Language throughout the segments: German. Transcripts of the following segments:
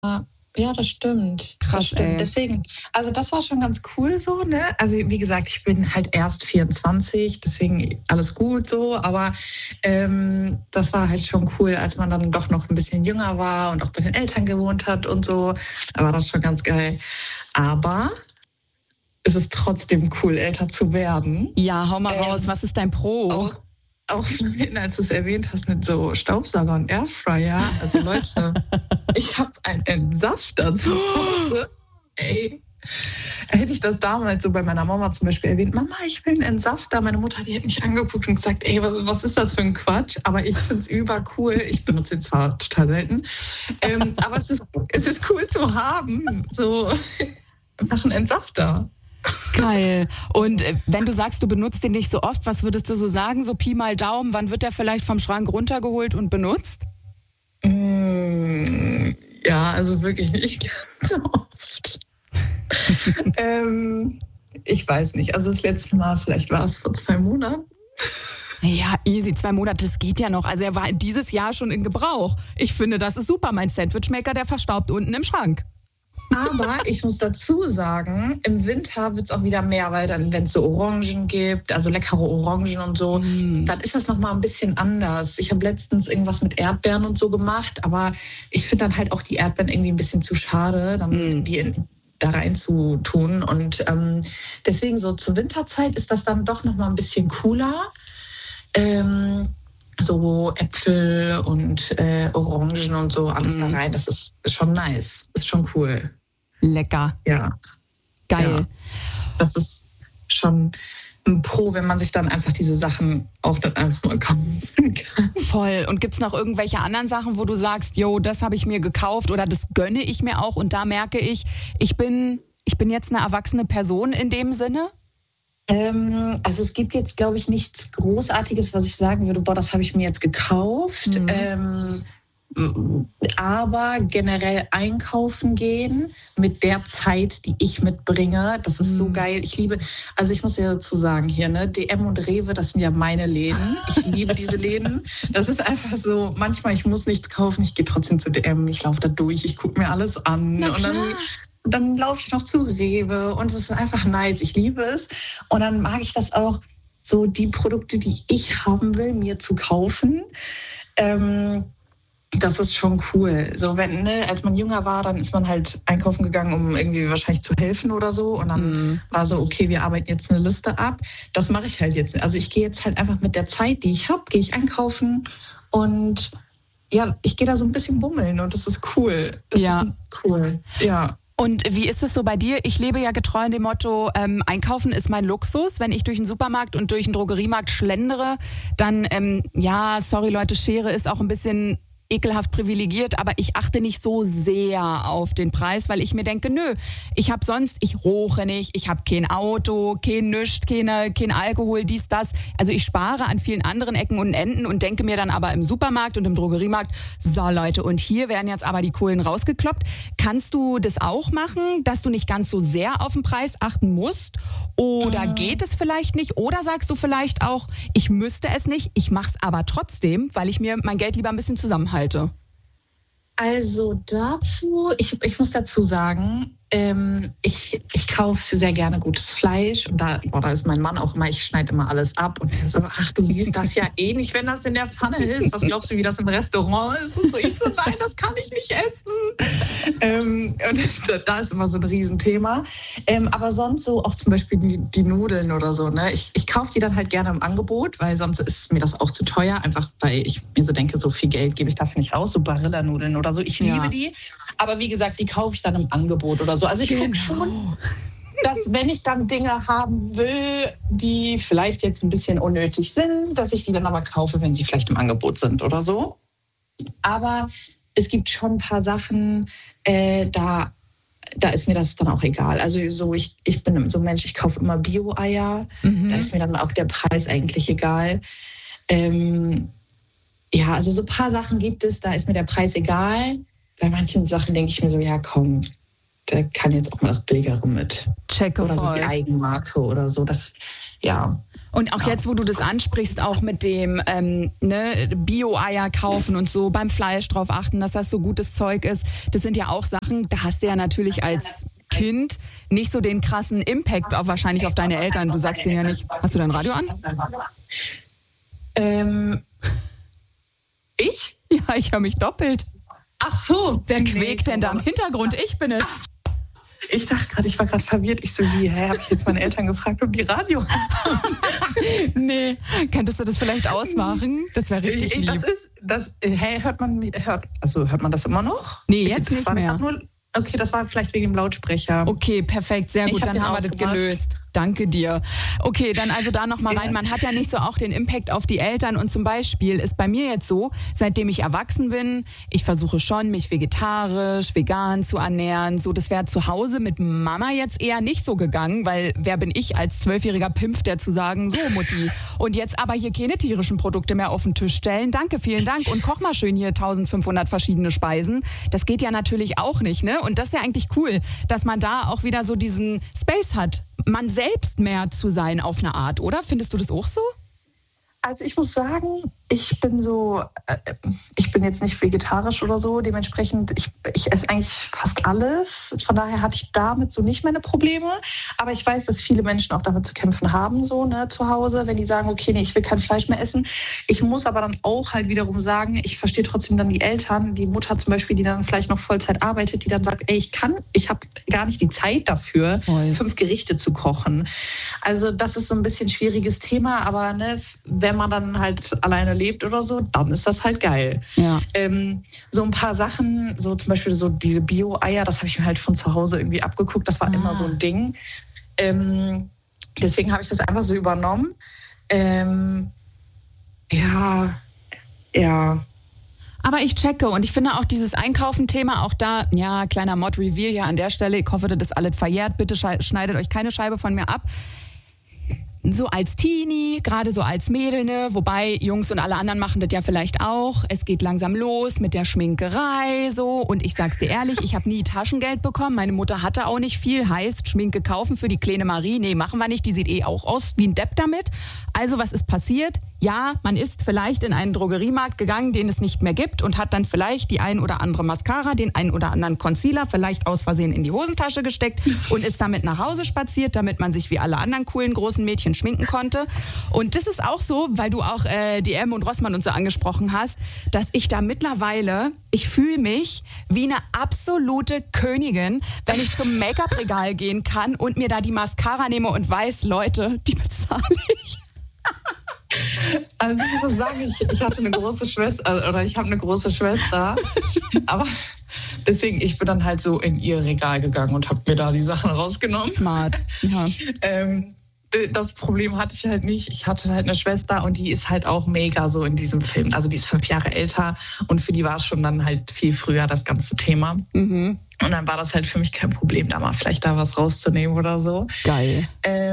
Ja, das stimmt. Krass, das stimmt. ey. Deswegen, also das war schon ganz cool so, ne? Also wie gesagt, ich bin halt erst 24, deswegen alles gut so, aber das war halt schon cool, als man dann doch noch ein bisschen jünger war und auch bei den Eltern gewohnt hat und so. Da war das schon ganz geil. Aber es ist trotzdem cool, älter zu werden. Ja, hau mal raus, was ist dein Pro? Auch vorhin, als du es erwähnt hast mit so Staubsauger und Airfryer. Also Leute, ich habe einen Entsafter zu Hause. Ey, hätte ich das damals so bei meiner Mama zum Beispiel erwähnt, Mama, ich will einen Entsafter. Meine Mutter, die hat mich angeguckt und gesagt, ey, was ist das für ein Quatsch? Aber ich finde es übercool. Ich benutze ihn zwar total selten, aber es ist cool zu haben. So einfach einen Entsafter. Geil. Und wenn du sagst, du benutzt den nicht so oft, was würdest du so sagen? So Pi mal Daumen, wann wird der vielleicht vom Schrank runtergeholt und benutzt? Ja, also wirklich nicht ganz so oft. Ich weiß nicht. Also das letzte Mal, vielleicht war es vor 2 Monaten. Ja, easy, 2 Monate, das geht ja noch. Also er war dieses Jahr schon in Gebrauch. Ich finde, das ist super. Mein Sandwichmaker, der verstaubt unten im Schrank. Aber ich muss dazu sagen, im Winter wird es auch wieder mehr, weil dann, wenn es so Orangen gibt, also leckere Orangen und so, dann ist das nochmal ein bisschen anders. Ich habe letztens irgendwas mit Erdbeeren und so gemacht, aber ich finde dann halt auch die Erdbeeren irgendwie ein bisschen zu schade, dann die da rein zu tun. Und deswegen so zur Winterzeit ist das dann doch nochmal ein bisschen cooler. So Äpfel und Orangen und so, alles da rein. Das ist schon nice, ist schon cool. Lecker. Ja. Geil. Ja. Das ist schon ein Pro, wenn man sich dann einfach diese Sachen auch dann einfach mal kaufen kann. Voll. Und gibt's noch irgendwelche anderen Sachen, wo du sagst, yo, das habe ich mir gekauft oder das gönne ich mir auch und da merke ich, ich bin jetzt eine erwachsene Person in dem Sinne? Also es gibt jetzt, glaube ich, nichts Großartiges, was ich sagen würde, boah, das habe ich mir jetzt gekauft. Aber generell einkaufen gehen mit der Zeit, die ich mitbringe, das ist so geil. Ich liebe, also ich muss ja dazu sagen hier, ne, DM und Rewe, das sind ja meine Läden. Ich liebe diese Läden. Das ist einfach so, manchmal, ich muss nichts kaufen, ich gehe trotzdem zu DM, ich laufe da durch, ich gucke mir alles an und dann laufe ich noch zu Rewe und es ist einfach nice. Ich liebe es. Und dann mag ich das auch, so die Produkte, die ich haben will, mir zu kaufen. Das ist schon cool. So, wenn, ne, als man jünger war, dann ist man halt einkaufen gegangen, um irgendwie wahrscheinlich zu helfen oder so. Und dann war so, okay, wir arbeiten jetzt eine Liste ab. Das mache ich halt jetzt. Also ich gehe jetzt halt einfach mit der Zeit, die ich habe, gehe ich einkaufen und ja, ich gehe da so ein bisschen bummeln und das ist cool. Das ist cool, ja. Und wie ist es so bei dir? Ich lebe ja getreu in dem Motto, Einkaufen ist mein Luxus. Wenn ich durch einen Supermarkt und durch einen Drogeriemarkt schlendere, dann, sorry Leute, Schere ist auch ein bisschen ekelhaft privilegiert, aber ich achte nicht so sehr auf den Preis, weil ich mir denke, nö, ich roche nicht, ich habe kein Auto, kein Alkohol, dies, das. Also ich spare an vielen anderen Ecken und Enden und denke mir dann aber im Supermarkt und im Drogeriemarkt, so Leute, und hier werden jetzt aber die Kohlen rausgekloppt. Kannst du das auch machen, dass du nicht ganz so sehr auf den Preis achten musst? Oder geht es vielleicht nicht? Oder sagst du vielleicht auch, ich müsste es nicht, ich mache es aber trotzdem, weil ich mir mein Geld lieber ein bisschen zusammenhalte? Also dazu, ich muss dazu sagen, ich kaufe sehr gerne gutes Fleisch und da ist mein Mann auch immer, ich schneide immer alles ab und er so, ach, du siehst das ja eh nicht, wenn das in der Pfanne ist. Was glaubst du, wie das im Restaurant ist? Und so, ich so, nein, das kann ich nicht essen. Und da ist immer so ein Riesenthema. Aber sonst so auch zum Beispiel die Nudeln oder so, ne? Ich kaufe die dann halt gerne im Angebot, weil sonst ist mir das auch zu teuer, einfach weil ich mir so denke, so viel Geld gebe ich dafür nicht aus, so Barilla-Nudeln oder so. Ich liebe die, aber wie gesagt, die kaufe ich dann im Angebot oder so. Also ich gucke schon, dass wenn ich dann Dinge haben will, die vielleicht jetzt ein bisschen unnötig sind, dass ich die dann aber kaufe, wenn sie vielleicht im Angebot sind oder so. Aber es gibt schon ein paar Sachen, da ist mir das dann auch egal. Also so ich bin so ein Mensch, ich kaufe immer Bio-Eier. Da ist mir dann auch der Preis eigentlich egal. Also so ein paar Sachen gibt es, da ist mir der Preis egal. Bei manchen Sachen denke ich mir so, ja komm, der kann jetzt auch mal das Billigere mit. Checke oder voll. So die Eigenmarke oder so. Das, ja. Und auch jetzt, wo du das ansprichst, auch mit dem Bio-Eier kaufen und so, beim Fleisch drauf achten, dass das so gutes Zeug ist. Das sind ja auch Sachen, da hast du ja natürlich als Kind nicht so den krassen Impact auch wahrscheinlich auf deine Eltern. Du sagst denen ja nicht, hast du dein Radio an? Ich? Ja, ich höre mich doppelt. Ach so. Wer quäkt denn da im Hintergrund? Ich bin es. Ich dachte gerade, ich war gerade verwirrt. Ich so, habe ich jetzt meine Eltern gefragt, ob die Radio haben? Nee, könntest du das vielleicht ausmachen? Das wäre richtig lieb. Hört man das immer noch? Nee, jetzt nicht mehr. Okay, das war vielleicht wegen dem Lautsprecher. Okay, perfekt, sehr gut, dann haben wir das gelöst. Danke dir. Okay, dann also da nochmal rein. Man hat ja nicht so auch den Impact auf die Eltern und zum Beispiel ist bei mir jetzt so, seitdem ich erwachsen bin, ich versuche schon, mich vegetarisch, vegan zu ernähren. So, das wäre zu Hause mit Mama jetzt eher nicht so gegangen, weil wer bin ich als 12-jähriger Pimpf, der zu sagen, so Mutti, und jetzt aber hier keine tierischen Produkte mehr auf den Tisch stellen. Danke, vielen Dank und koch mal schön hier 1500 verschiedene Speisen. Das geht ja natürlich auch nicht, ne? Und das ist ja eigentlich cool, dass man da auch wieder so diesen Space hat, man selbst mehr zu sein auf eine Art, oder? Findest du das auch so? Also ich muss sagen, ich bin jetzt nicht vegetarisch oder so, dementsprechend, ich esse eigentlich fast alles. Von daher hatte ich damit so nicht meine Probleme. Aber ich weiß, dass viele Menschen auch damit zu kämpfen haben, so zu Hause, wenn die sagen, okay, nee, ich will kein Fleisch mehr essen. Ich muss aber dann auch halt wiederum sagen, ich verstehe trotzdem dann die Eltern, die Mutter zum Beispiel, die dann vielleicht noch Vollzeit arbeitet, die dann sagt, ey, ich habe gar nicht die Zeit dafür, 5 Gerichte zu kochen. Also das ist so ein bisschen ein schwieriges Thema, aber wenn man dann halt alleine lebt oder so, dann ist das halt geil. Ja. So ein paar Sachen, so zum Beispiel so diese Bio-Eier, das habe ich mir halt von zu Hause irgendwie abgeguckt, das war immer so ein Ding. Deswegen habe ich das einfach so übernommen. Ja. Aber ich checke und ich finde auch dieses Einkaufen-Thema, auch da, ja, kleiner Mod-Reveal hier an der Stelle, ich hoffe, das ist alles verjährt, bitte schneidet euch keine Scheibe von mir ab. So als Teenie, gerade so als Mädel, wobei Jungs und alle anderen machen das ja vielleicht auch. Es geht langsam los mit der Schminkerei so und ich sag's dir ehrlich, ich habe nie Taschengeld bekommen. Meine Mutter hatte auch nicht viel, heißt Schminke kaufen für die kleine Marie. Nee, machen wir nicht, die sieht auch aus wie ein Depp damit. Also was ist passiert? Ja, man ist vielleicht in einen Drogeriemarkt gegangen, den es nicht mehr gibt und hat dann vielleicht die ein oder andere Mascara, den ein oder anderen Concealer vielleicht aus Versehen in die Hosentasche gesteckt und ist damit nach Hause spaziert, damit man sich wie alle anderen coolen großen Mädchen schminken konnte. Und das ist auch so, weil du auch DM und Rossmann und so angesprochen hast, dass ich da mittlerweile, ich fühle mich wie eine absolute Königin, wenn ich zum Make-up-Regal gehen kann und mir da die Mascara nehme und weiß, Leute, die bezahle ich. Also ich muss sagen, ich hatte eine große Schwester, oder ich habe eine große Schwester, aber deswegen, ich bin dann halt so in ihr Regal gegangen und habe mir da die Sachen rausgenommen. Smart, ja. Das Problem hatte ich halt nicht. Ich hatte halt eine Schwester und die ist halt auch mega so in diesem Film. Also die ist 5 Jahre älter und für die war es schon dann halt viel früher das ganze Thema. Mhm. Und dann war das halt für mich kein Problem, da mal vielleicht da was rauszunehmen oder so. Geil.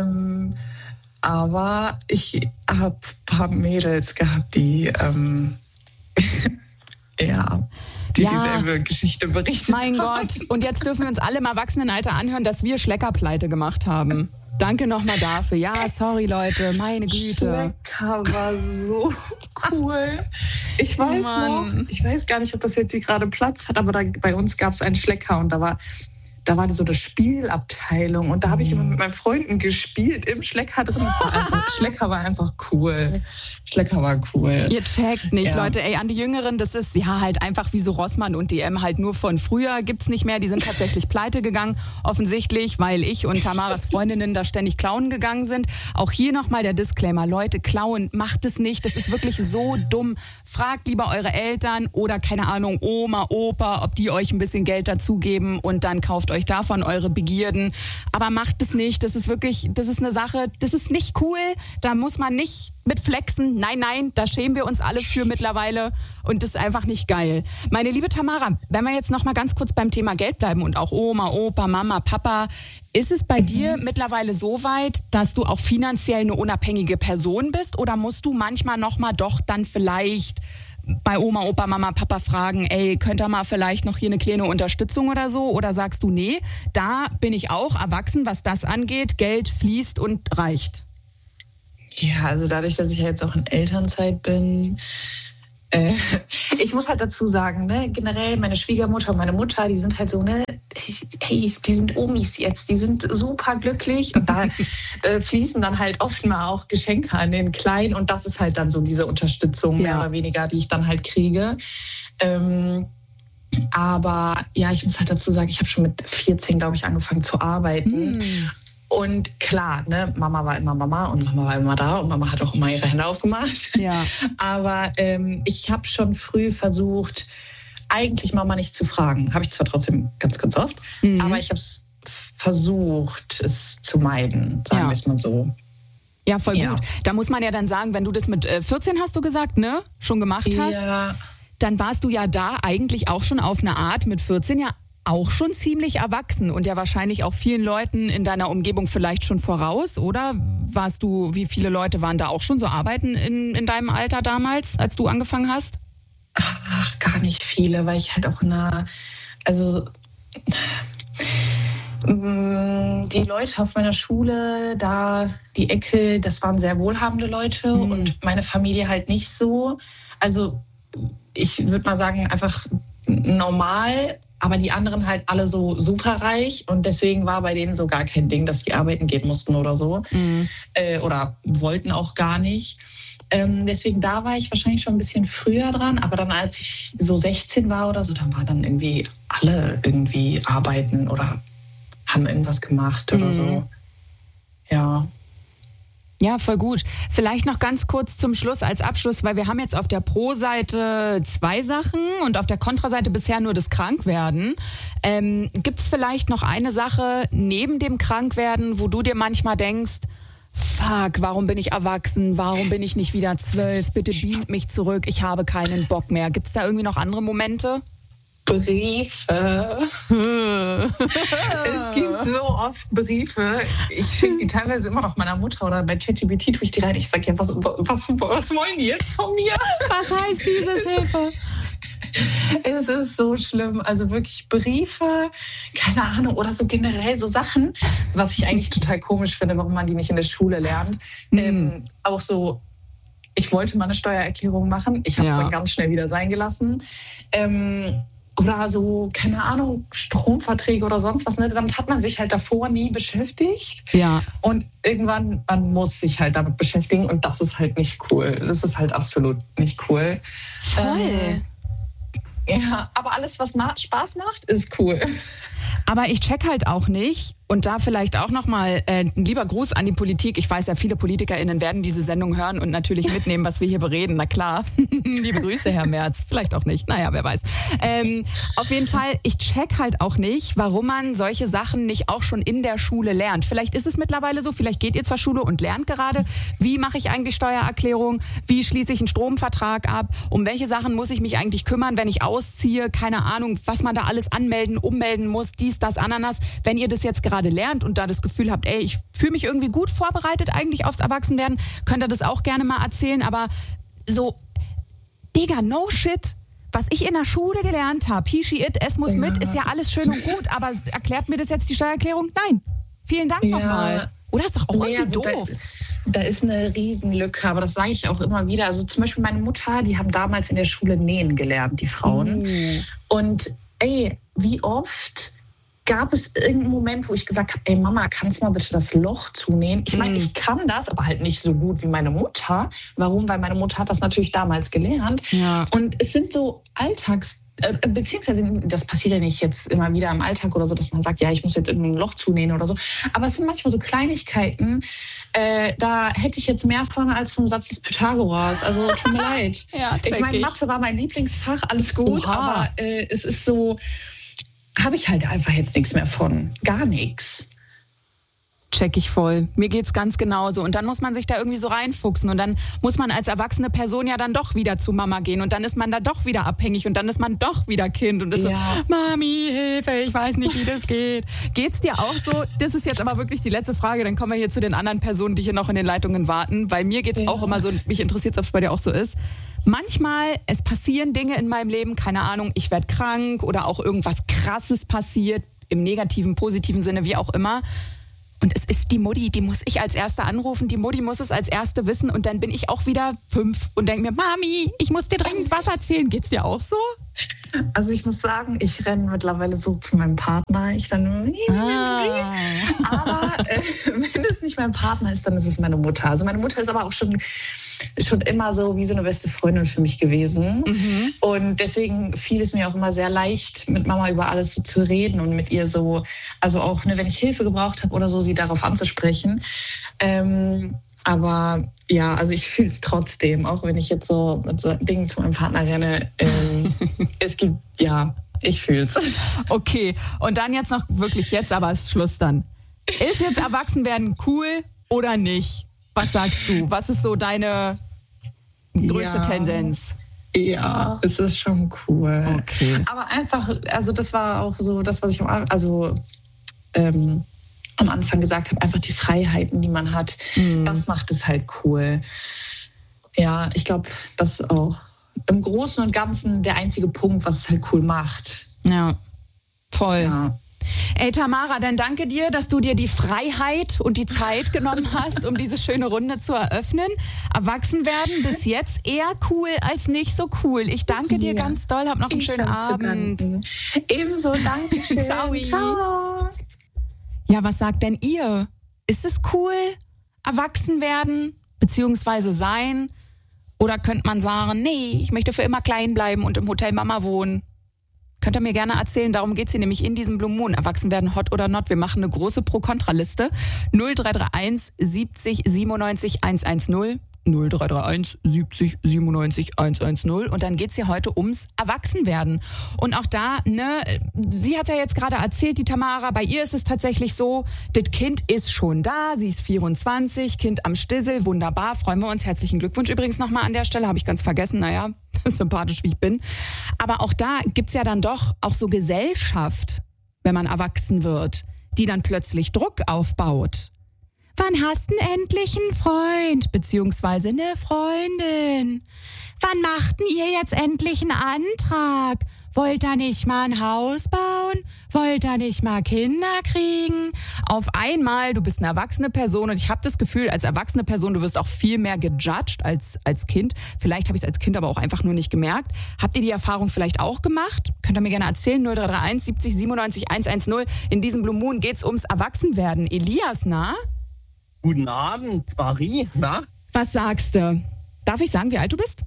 Aber ich habe ein paar Mädels gehabt, die dieselbe Geschichte berichtet mein haben. Gott, und jetzt dürfen wir uns alle im Erwachsenenalter anhören, dass wir Schleckerpleite gemacht haben. Danke nochmal dafür. Ja, sorry Leute, meine Güte. Schlecker war so cool. Ich weiß ich weiß gar nicht, ob das jetzt hier gerade Platz hat, aber bei uns gab es einen Schlecker und da war so eine Spielabteilung und da habe ich immer mit meinen Freunden gespielt im Schlecker drin. Schlecker war einfach cool. Schlecker war cool. Ihr checkt nicht, ja. Leute. Ey, an die Jüngeren, das ist ja halt einfach wie so Rossmann und DM halt nur von früher. Gibt's nicht mehr. Die sind tatsächlich pleite gegangen. Offensichtlich, weil ich und Tamaras Freundinnen da ständig klauen gegangen sind. Auch hier nochmal der Disclaimer. Leute, klauen, macht es nicht. Das ist wirklich so dumm. Fragt lieber eure Eltern oder, keine Ahnung, Oma, Opa, ob die euch ein bisschen Geld dazugeben und dann kauft euch davon eure Begierden. Aber macht es nicht. Das ist wirklich, das ist eine Sache, das ist nicht cool. Da muss man nicht mit flexen. Nein, da schämen wir uns alle für mittlerweile und das ist einfach nicht geil. Meine liebe Tamara, wenn wir jetzt noch mal ganz kurz beim Thema Geld bleiben und auch Oma, Opa, Mama, Papa, ist es bei dir mittlerweile so weit, dass du auch finanziell eine unabhängige Person bist oder musst du manchmal noch mal doch dann vielleicht bei Oma, Opa, Mama, Papa fragen, ey, könnt ihr mal vielleicht noch hier eine kleine Unterstützung oder so? Oder sagst du, nee, da bin ich auch erwachsen, was das angeht, Geld fließt und reicht? Ja, also dadurch, dass ich ja jetzt auch in Elternzeit bin, ich muss halt dazu sagen, ne, generell meine Schwiegermutter und meine Mutter, die sind halt so, ne, hey, die sind Omis jetzt, die sind super glücklich und da fließen dann halt oft mal auch Geschenke an den Kleinen und das ist halt dann so diese Unterstützung mehr oder weniger, die ich dann halt kriege. Aber ja, ich muss halt dazu sagen, ich habe schon mit 14, glaube ich, angefangen zu arbeiten. Und klar, ne, Mama war immer Mama und Mama war immer da und Mama hat auch immer ihre Hände aufgemacht. Ja. Aber ich habe schon früh versucht, eigentlich Mama nicht zu fragen. Habe ich zwar trotzdem ganz, ganz oft, aber ich habe es versucht, es zu meiden, sagen wir es mal so. Ja, voll gut. Da muss man ja dann sagen, wenn du das mit 14, hast du gesagt, ne, schon gemacht hast, dann warst du ja da eigentlich auch schon auf eine Art mit 14 ja auch schon ziemlich erwachsen und ja wahrscheinlich auch vielen Leuten in deiner Umgebung vielleicht schon voraus, oder? Wie viele Leute waren da auch schon so arbeiten in deinem Alter damals, als du angefangen hast? Ach, gar nicht viele, weil ich halt auch die Leute auf meiner Schule, da die Ecke, das waren sehr wohlhabende Leute und meine Familie halt nicht so. Also ich würde mal sagen, einfach normal, aber die anderen halt alle so superreich und deswegen war bei denen so gar kein Ding, dass die arbeiten gehen mussten oder so. Oder wollten auch gar nicht. Deswegen da war ich wahrscheinlich schon ein bisschen früher dran, aber dann als ich so 16 war oder so, dann waren dann irgendwie alle irgendwie arbeiten oder haben irgendwas gemacht oder so. Ja. Ja, voll gut. Vielleicht noch ganz kurz zum Schluss als Abschluss, weil wir haben jetzt auf der Pro-Seite 2 Sachen und auf der Kontra-Seite bisher nur das Krankwerden. Gibt es vielleicht noch eine Sache neben dem Krankwerden, wo du dir manchmal denkst, fuck, warum bin ich erwachsen? Warum bin ich nicht wieder 12? Bitte beamt mich zurück, ich habe keinen Bock mehr. Gibt es da irgendwie noch andere Momente? Briefe. Es gibt so oft Briefe. Ich schicke die teilweise immer noch meiner Mutter oder bei ChatGPT tue ich die rein. Ich sage ja, was wollen die jetzt von mir? Was heißt dieses Hilfe? Es ist so schlimm. Also wirklich Briefe, keine Ahnung, oder so generell so Sachen, was ich eigentlich total komisch finde, warum man die nicht in der Schule lernt. Auch so, ich wollte mal eine Steuererklärung machen. Ich habe es dann ganz schnell wieder sein gelassen. Oder so, keine Ahnung, Stromverträge oder sonst was. Ne? Damit hat man sich halt davor nie beschäftigt. Ja. Und irgendwann, man muss sich halt damit beschäftigen und das ist halt nicht cool. Das ist halt absolut nicht cool. Voll. Ja, aber alles, was Spaß macht, ist cool. Aber ich check halt auch nicht, und da vielleicht auch nochmal ein lieber Gruß an die Politik. Ich weiß ja, viele PolitikerInnen werden diese Sendung hören und natürlich mitnehmen, was wir hier bereden. Na klar. Liebe Grüße, Herr Merz. Vielleicht auch nicht. Naja, wer weiß. Auf jeden Fall, ich check halt auch nicht, warum man solche Sachen nicht auch schon in der Schule lernt. Vielleicht ist es mittlerweile so, vielleicht geht ihr zur Schule und lernt gerade, wie mache ich eigentlich Steuererklärung, wie schließe ich einen Stromvertrag ab, um welche Sachen muss ich mich eigentlich kümmern, wenn ich ausziehe, keine Ahnung, was man da alles anmelden, ummelden muss, dies, das, Ananas. Wenn ihr das jetzt gerade lernt und da das Gefühl habt, ey, ich fühle mich irgendwie gut vorbereitet eigentlich aufs Erwachsenwerden, könnt ihr das auch gerne mal erzählen, aber so, Digga, no shit. Was ich in der Schule gelernt habe, he, she, it, es muss mit, ist ja alles schön und gut, aber erklärt mir das jetzt die Steuererklärung? Nein. Vielen Dank nochmal. Oder ist doch auch irgendwie doof. Da ist eine Riesenlücke, aber das sage ich auch immer wieder. Also zum Beispiel meine Mutter, die haben damals in der Schule nähen gelernt, die Frauen. Und ey, wie oft gab es irgendeinen Moment, wo ich gesagt habe, ey Mama, kannst du mal bitte das Loch zunähen? Ich meine, ich kann das, aber halt nicht so gut wie meine Mutter. Warum? Weil meine Mutter hat das natürlich damals gelernt. Ja. Und es sind so beziehungsweise das passiert ja nicht jetzt immer wieder im Alltag oder so, dass man sagt, ja, ich muss jetzt irgendein Loch zunähen oder so. Aber es sind manchmal so Kleinigkeiten, da hätte ich jetzt mehr von als vom Satz des Pythagoras. Also tut mir leid. Ja, ich meine, Mathe war mein Lieblingsfach, alles gut, aber es ist so, habe ich halt einfach jetzt nichts mehr von. Gar nichts. Check ich voll. Mir geht's ganz genauso. Und dann muss man sich da irgendwie so reinfuchsen. Und dann muss man als erwachsene Person ja dann doch wieder zu Mama gehen. Und dann ist man da doch wieder abhängig. Und dann ist man doch wieder Kind. Und ist so, Mami, Hilfe, ich weiß nicht, wie das geht. Geht's dir auch so? Das ist jetzt aber wirklich die letzte Frage. Dann kommen wir hier zu den anderen Personen, die hier noch in den Leitungen warten. Weil mir geht's auch immer so, mich interessiert, ob es bei dir auch so ist. manchmal, es passieren Dinge in meinem Leben, keine Ahnung, ich werde krank oder auch irgendwas Krasses passiert, im negativen, positiven Sinne, wie auch immer. Und es ist die Mutti, die muss ich als Erste anrufen, die Mutti muss es als Erste wissen und dann bin ich auch wieder 5 und denke mir, Mami, ich muss dir dringend was erzählen. Geht's dir auch so? Also ich muss sagen, ich renne mittlerweile so zu meinem Partner. Ich dann aber wenn es nicht mein Partner ist, dann ist es meine Mutter. Also meine Mutter ist aber auch schon immer so wie so eine beste Freundin für mich gewesen. Mhm. Und deswegen fiel es mir auch immer sehr leicht, mit Mama über alles so zu reden und mit ihr so, also auch, ne, wenn ich Hilfe gebraucht habe oder so, sie darauf anzusprechen. Aber ja, also ich fühle es trotzdem, auch wenn ich jetzt so mit so Dingen zu meinem Partner renne. Ich fühle es. Okay, und dann jetzt noch wirklich jetzt, aber ist Schluss dann. Ist jetzt Erwachsenwerden cool oder nicht? Was sagst du? Was ist so deine größte Tendenz? Ja, es ist schon cool. Okay. Aber einfach, also das war auch so das, was ich am Anfang gesagt habe, einfach die Freiheiten, die man hat, das macht es halt cool. Ja, ich glaube, das ist auch im Großen und Ganzen der einzige Punkt, was es halt cool macht. Ja, voll. Ja. Ey, Tamara, dann danke dir, dass du dir die Freiheit und die Zeit genommen hast, um diese schöne Runde zu eröffnen. Erwachsenwerden bis jetzt eher cool als nicht so cool. Ich danke dir ganz doll, hab noch einen schönen Abend. Ebenso, danke schön. Ciao. Ciao. Ja, was sagt denn ihr? Ist es cool, erwachsen werden, beziehungsweise sein? Oder könnte man sagen, nee, ich möchte für immer klein bleiben und im Hotel Mama wohnen? Könnt ihr mir gerne erzählen, darum geht's hier nämlich in diesem Blue Moon. Erwachsen werden, hot oder not. Wir machen eine große Pro-Kontra-Liste. 0331 70 97 110. 0331 70 97 110 und dann geht's hier heute ums Erwachsenwerden. Und auch da, ne, sie hat ja jetzt gerade erzählt, die Tamara, bei ihr ist es tatsächlich so, das Kind ist schon da, sie ist 24, Kind am Stissel, wunderbar, freuen wir uns. Herzlichen Glückwunsch übrigens nochmal an der Stelle, habe ich ganz vergessen, naja, sympathisch wie ich bin. Aber auch da gibt's ja dann doch auch so Gesellschaft, wenn man erwachsen wird, die dann plötzlich Druck aufbaut. Wann hast du endlich einen Freund beziehungsweise eine Freundin? Wann macht ihr jetzt endlich einen Antrag? Wollt ihr nicht mal ein Haus bauen? Wollt ihr nicht mal Kinder kriegen? Auf einmal, du bist eine erwachsene Person und ich habe das Gefühl, als erwachsene Person, du wirst auch viel mehr gejudged als Kind. Vielleicht habe ich es als Kind aber auch einfach nur nicht gemerkt. Habt ihr die Erfahrung vielleicht auch gemacht? Könnt ihr mir gerne erzählen. 0331 70 97 110. In diesem Blue Moon geht's ums Erwachsenwerden. Elias, na? Guten Abend, Marie. Na? Was sagst du? Darf ich sagen, wie alt du bist?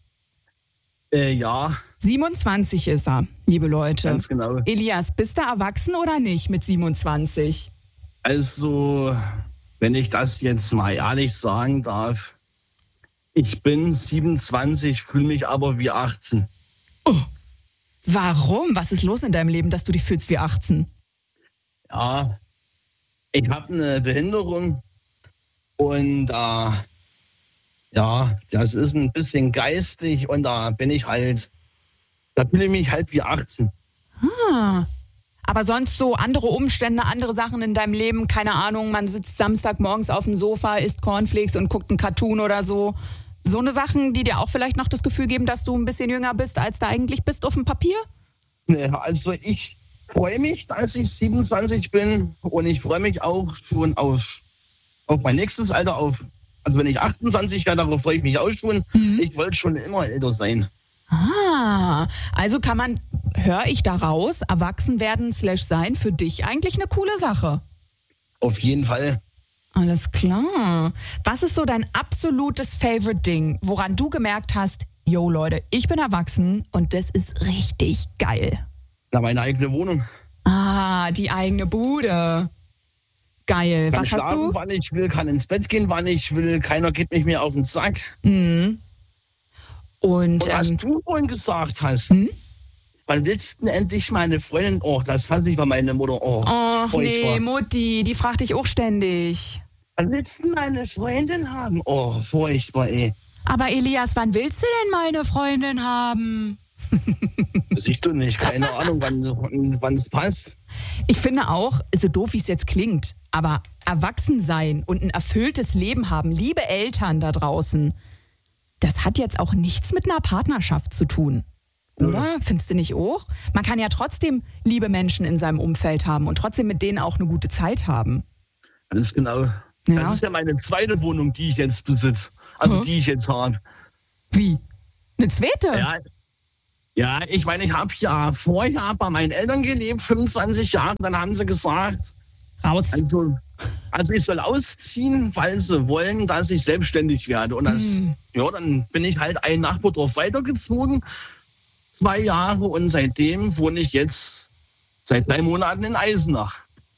Ja. 27 ist er, liebe Leute. Ganz genau. Elias, bist du erwachsen oder nicht mit 27? Also, wenn ich das jetzt mal ehrlich sagen darf, ich bin 27, fühle mich aber wie 18. Oh. Warum? Was ist los in deinem Leben, dass du dich fühlst wie 18? Ja, ich habe eine Behinderung und ja, das ist ein bisschen geistig und da fühle ich mich halt wie 18. Aber sonst so andere Umstände, andere Sachen in deinem Leben, keine Ahnung, man sitzt Samstagmorgens auf dem Sofa, isst Cornflakes und guckt einen Cartoon oder so. So eine Sachen, die dir auch vielleicht noch das Gefühl geben, dass du ein bisschen jünger bist, als du eigentlich bist auf dem Papier? Nee, also ich freue mich, dass ich 27 bin und ich freue mich auch schon auf mein nächstes Alter also wenn ich 28 werde, darauf freue ich mich auch schon. Ich wollte schon immer älter sein. Also höre ich daraus, erwachsen werden / sein für dich eigentlich eine coole Sache. Auf jeden Fall. Alles klar. Was ist so dein absolutes Favorite-Ding, woran du gemerkt hast, yo Leute, ich bin erwachsen und das ist richtig geil? Na, meine eigene Wohnung. Die eigene Bude. Geil. Kann Was schlafen, hast du? wann ich will, kann ins Bett gehen, wann ich will. Keiner geht mich mehr auf den Sack. Und was du vorhin gesagt hast, wann willst du denn endlich meine Freundin? Oh, das hat sich bei meiner Mutter. Och nee, Mutti, die fragt dich auch ständig. Wann willst du meine Freundin haben? Oh, furchtbar, ey. Aber Elias, wann willst du denn mal eine Freundin haben? Siehst du nicht, keine Ahnung, wann es passt. Ich finde auch, so doof wie es jetzt klingt, aber erwachsen sein und ein erfülltes Leben haben, liebe Eltern da draußen, das hat jetzt auch nichts mit einer Partnerschaft zu tun. Oder? Findest du nicht auch? Man kann ja trotzdem liebe Menschen in seinem Umfeld haben und trotzdem mit denen auch eine gute Zeit haben. Ganz genau. Ja. Das ist ja meine zweite Wohnung, die ich jetzt besitze. Also die ich jetzt habe. Wie? Eine zweite? Ja, ich meine, ich habe ja vorher bei meinen Eltern gelebt, 25 Jahre. Dann haben sie gesagt, raus. Also ich soll ausziehen, weil sie wollen, dass ich selbstständig werde. Und dann bin ich halt ein Nachbardorf weitergezogen. 2 Jahre und seitdem wohne ich jetzt seit 3 Monaten in Eisenach.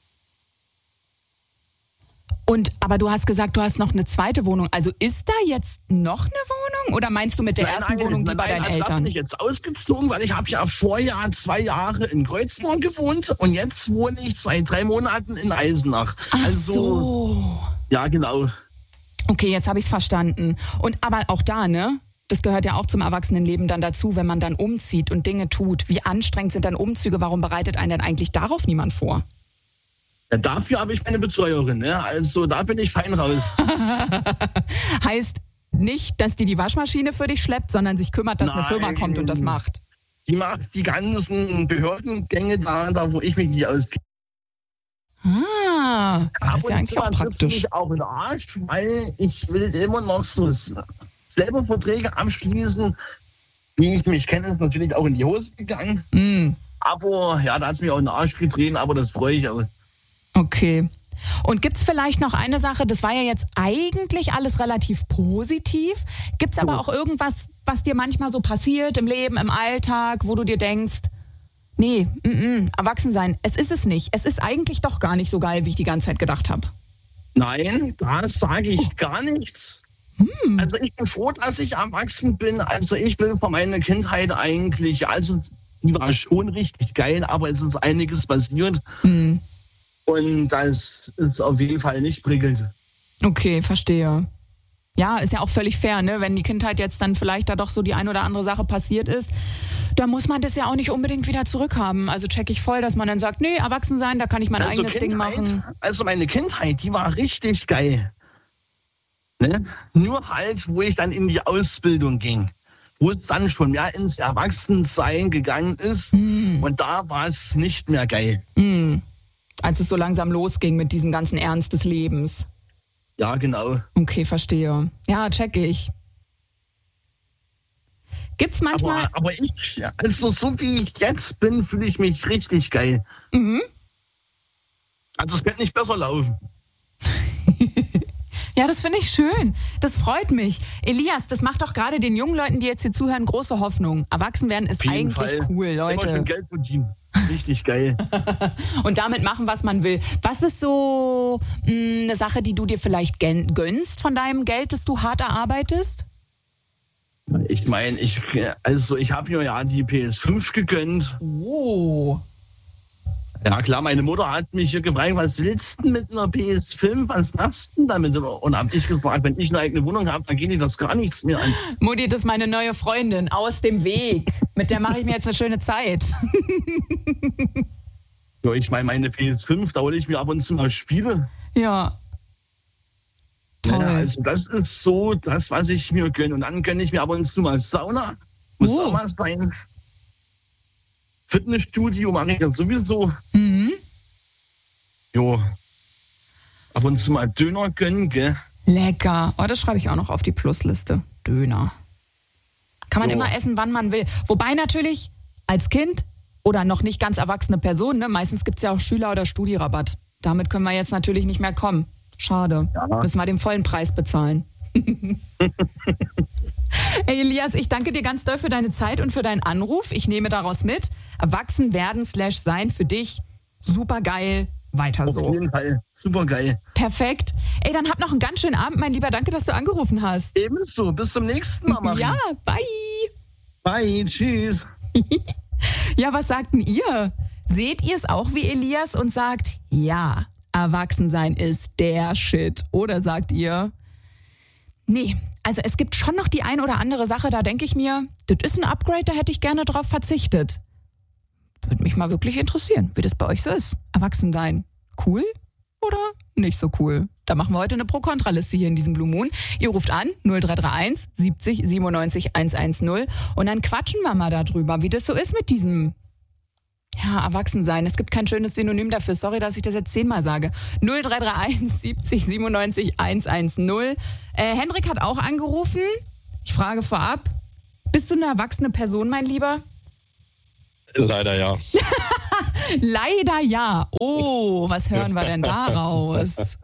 Aber du hast gesagt, du hast noch eine zweite Wohnung. Also ist da jetzt noch eine Wohnung oder meinst du mit der ersten Wohnung, die bei deinen Eltern? Da bin ich jetzt ausgezogen, weil ich habe ja vorher 2 Jahre in Kreuzberg gewohnt und jetzt wohne ich seit 3 Monaten in Eisenach. Ach so. Ja, genau. Okay, jetzt habe ich es verstanden. Aber auch da, ne? Das gehört ja auch zum Erwachsenenleben dann dazu, wenn man dann umzieht und Dinge tut. Wie anstrengend sind dann Umzüge? Warum bereitet einen denn eigentlich darauf niemand vor? Ja, dafür habe ich meine Betreuerin, ne? Also da bin ich fein raus. Heißt nicht, dass die Waschmaschine für dich schleppt, sondern sich kümmert, dass eine Firma kommt und das macht? Die macht die ganzen Behördengänge da wo ich mich nicht auskenne. Das ist ja eigentlich auch praktisch. Ich auch in den Arsch, weil ich will immer noch so selber Verträge abschließen. Wie ich mich kenne, ist natürlich auch in die Hose gegangen. Aber ja, da hat es mir auch in den Arsch getreten, aber das freue ich auch. Okay. Und gibt es vielleicht noch eine Sache, das war ja jetzt eigentlich alles relativ positiv. Gibt es aber auch irgendwas, was dir manchmal so passiert im Leben, im Alltag, wo du dir denkst, nee, Erwachsensein, es ist es nicht. Es ist eigentlich doch gar nicht so geil, wie ich die ganze Zeit gedacht habe. Nein, da sage ich gar nichts. Also ich bin froh, dass ich erwachsen bin. Also ich will von meiner Kindheit eigentlich, also die war schon richtig geil, aber es ist einiges passiert. Und das ist auf jeden Fall nicht prickelnd. Okay, verstehe. Ja, ist ja auch völlig fair, ne? Wenn die Kindheit jetzt dann vielleicht da doch so die ein oder andere Sache passiert ist, da muss man das ja auch nicht unbedingt wieder zurückhaben. Also check ich voll, dass man dann sagt, nee, erwachsen sein, da kann ich mein eigenes Ding machen. Also meine Kindheit, die war richtig geil. Ne? Nur halt, wo ich dann in die Ausbildung ging, wo es dann schon mehr ins Erwachsensein gegangen ist und da war es nicht mehr geil. Als es so langsam losging mit diesem ganzen Ernst des Lebens. Ja, genau. Okay, verstehe. Ja, check ich. Gibt's manchmal... Aber ich, also so wie ich jetzt bin, fühle ich mich richtig geil. Also es könnte nicht besser laufen. Ja, das finde ich schön. Das freut mich. Elias, das macht doch gerade den jungen Leuten, die jetzt hier zuhören, große Hoffnung. Erwachsen werden ist eigentlich cool, Leute. Immer schon Geld verdienen. Richtig geil. Und damit machen, was man will. Was ist so eine Sache, die du dir vielleicht gönnst von deinem Geld, das du hart erarbeitest? Ich meine, ich habe mir ja die PS5 gegönnt. Oh. Ja klar, meine Mutter hat mich hier gefragt, was willst du mit einer PS5, was machst du damit? Und habe ich gefragt, wenn ich eine eigene Wohnung habe, dann geht dir das gar nichts mehr an. Mutti, das ist meine neue Freundin, aus dem Weg. Mit der mache ich mir jetzt eine schöne Zeit. Ja, ich meine PS5, da hole ich mir ab und zu mal Spiele. Ja. Toll. Ja, also das ist so das, was ich mir gönne. Und dann gönne ich mir ab und zu mal Sauna. Muss auch mal sein. Fitnessstudio mache ich ja sowieso. Jo. Ab und zu mal Döner gönnen, gell? Lecker. Oh, das schreibe ich auch noch auf die Plusliste. Döner. Kann man immer essen, wann man will. Wobei natürlich als Kind oder noch nicht ganz erwachsene Person, ne, meistens gibt es ja auch Schüler- oder Studirabatt. Damit können wir jetzt natürlich nicht mehr kommen. Schade. Ja. Müssen wir den vollen Preis bezahlen. Hey Elias, ich danke dir ganz doll für deine Zeit und für deinen Anruf. Ich nehme daraus mit, erwachsen werden /sein für dich super geil, weiter so. Auf jeden Fall, super geil. Perfekt. Ey, dann hab noch einen ganz schönen Abend, mein Lieber. Danke, dass du angerufen hast. Ebenso, bis zum nächsten Mal, Marie. Ja, bye. Bye, tschüss. Ja, was sagt denn ihr? Seht ihr es auch wie Elias und sagt, ja, Erwachsensein ist der Shit? Oder sagt ihr, nee, also es gibt schon noch die ein oder andere Sache, da denke ich mir, das ist ein Upgrade, da hätte ich gerne drauf verzichtet. Würde mich mal wirklich interessieren, wie das bei euch so ist. Erwachsen sein, cool oder nicht so cool? Da machen wir heute eine Pro-Kontra-Liste hier in diesem Blue Moon. Ihr ruft an, 0331 70 97 110 und dann quatschen wir mal darüber, wie das so ist mit diesem Erwachsensein. Es gibt kein schönes Synonym dafür. Sorry, dass ich das jetzt 10-mal sage. 0331 70 97 110. Hendrik hat auch angerufen. Ich frage vorab, bist du eine erwachsene Person, mein Lieber? Leider ja. Leider ja. Oh, was hören wir denn daraus?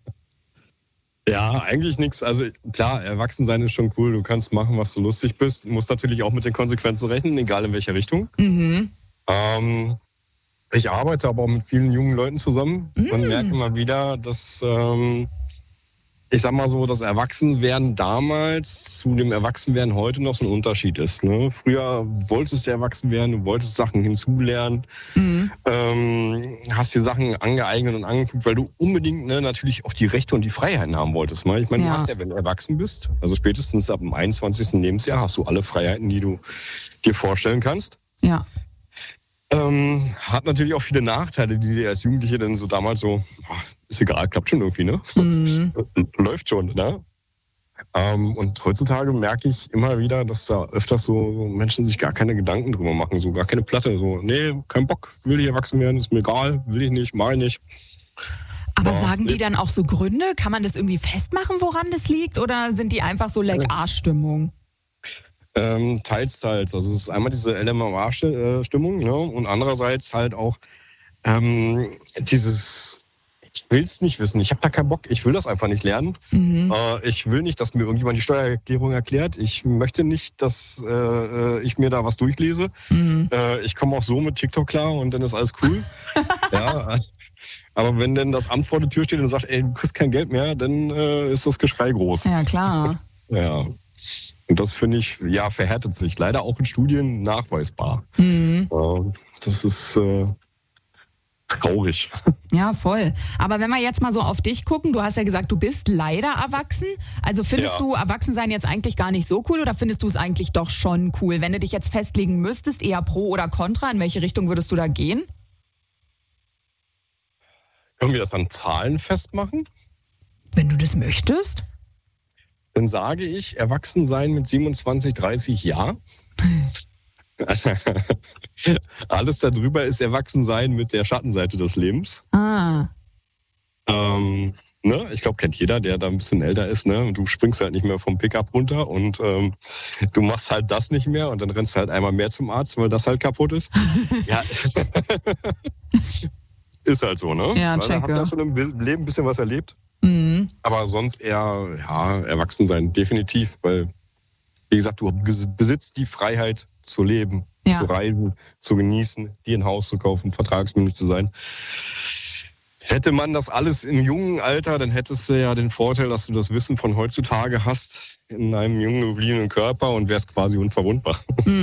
Ja, eigentlich nichts. Also klar, Erwachsensein ist schon cool. Du kannst machen, was du lustig bist. Du musst natürlich auch mit den Konsequenzen rechnen, egal in welcher Richtung. Mhm. Ich arbeite aber auch mit vielen jungen Leuten zusammen. Man merkt immer wieder, dass, ich sag mal so, das Erwachsenwerden damals zu dem Erwachsenwerden heute noch so ein Unterschied ist. Ne? Früher wolltest du erwachsen werden, du wolltest Sachen hinzulernen, hast dir Sachen angeeignet und angeguckt, weil du unbedingt natürlich auch die Rechte und die Freiheiten haben wolltest. Ne? Ich meine, du hast ja, wenn du erwachsen bist, also spätestens ab dem 21. Lebensjahr, hast du alle Freiheiten, die du dir vorstellen kannst. Ja. Hat natürlich auch viele Nachteile, die dir als Jugendliche dann so damals so, ist egal, klappt schon irgendwie, ne? Läuft schon, ne? Und heutzutage merke ich immer wieder, dass da öfters so Menschen sich gar keine Gedanken drüber machen, so gar keine Platte, so, nee, kein Bock, will ich erwachsen werden, ist mir egal, will ich nicht, mach ich nicht. Aber sagen die dann auch so Gründe? Kann man das irgendwie festmachen, woran das liegt? Oder sind die einfach so Leck-Arsch-Stimmung? Teils. Also es ist einmal diese LMMA-Stimmung, ne? Und andererseits halt auch dieses, ich will es nicht wissen, ich habe da keinen Bock, ich will das einfach nicht lernen. Ich will nicht, dass mir irgendjemand die Steuererklärung erklärt. Ich möchte nicht, dass ich mir da was durchlese. Ich komme auch so mit TikTok klar und dann ist alles cool. Ja. Aber wenn dann das Amt vor der Tür steht und sagt, ey, du kriegst kein Geld mehr, dann ist das Geschrei groß. Ja, klar. Ja. Und das, finde ich, verhärtet sich. Leider auch in Studien nachweisbar. Das ist traurig. Ja, voll. Aber wenn wir jetzt mal so auf dich gucken, du hast ja gesagt, du bist leider erwachsen. Also findest du Erwachsensein jetzt eigentlich gar nicht so cool oder findest du es eigentlich doch schon cool? Wenn du dich jetzt festlegen müsstest, eher pro oder contra, in welche Richtung würdest du da gehen? Können wir das an Zahlen festmachen? Wenn du das möchtest. Dann sage ich, Erwachsensein mit 27, 30 ja. Alles darüber ist Erwachsensein mit der Schattenseite des Lebens. Ich glaube, kennt jeder, der da ein bisschen älter ist. Ne? Du springst halt nicht mehr vom Pickup runter und du machst halt das nicht mehr und dann rennst du halt einmal mehr zum Arzt, weil das halt kaputt ist. Ja. Ist halt so, ne? Ja, check. Du hast ja schon im Leben ein bisschen was erlebt. Aber sonst eher, erwachsen sein, definitiv, weil, wie gesagt, du besitzt die Freiheit zu leben, zu reisen, zu genießen, dir ein Haus zu kaufen, vertragsmündig zu sein. Hätte man das alles im jungen Alter, dann hättest du ja den Vorteil, dass du das Wissen von heutzutage hast in einem jungen, gebliebenen Körper und wärst quasi unverwundbar.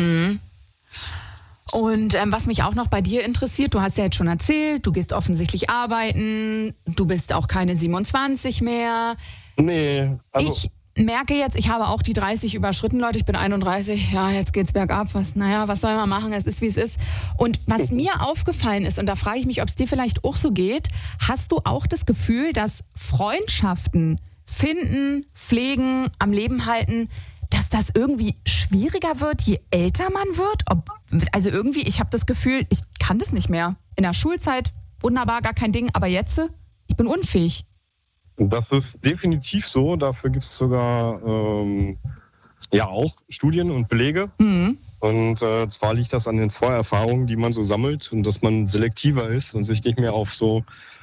Und was mich auch noch bei dir interessiert, du hast ja jetzt schon erzählt, du gehst offensichtlich arbeiten, du bist auch keine 27 mehr. Nee. Also ich merke jetzt, ich habe auch die 30 überschritten, Leute, ich bin 31, ja, jetzt geht's bergab, was soll man machen, es ist wie es ist. Und was mir aufgefallen ist, und da frage ich mich, ob es dir vielleicht auch so geht, hast du auch das Gefühl, dass Freundschaften finden, pflegen, am Leben halten, dass das irgendwie schwieriger wird, je älter man wird? Also irgendwie, ich habe das Gefühl, ich kann das nicht mehr. In der Schulzeit, wunderbar, gar kein Ding, aber jetzt, ich bin unfähig. Das ist definitiv so. Dafür gibt es sogar auch Studien und Belege. Und zwar liegt das an den Vorerfahrungen, die man so sammelt und dass man selektiver ist und sich nicht mehr auf so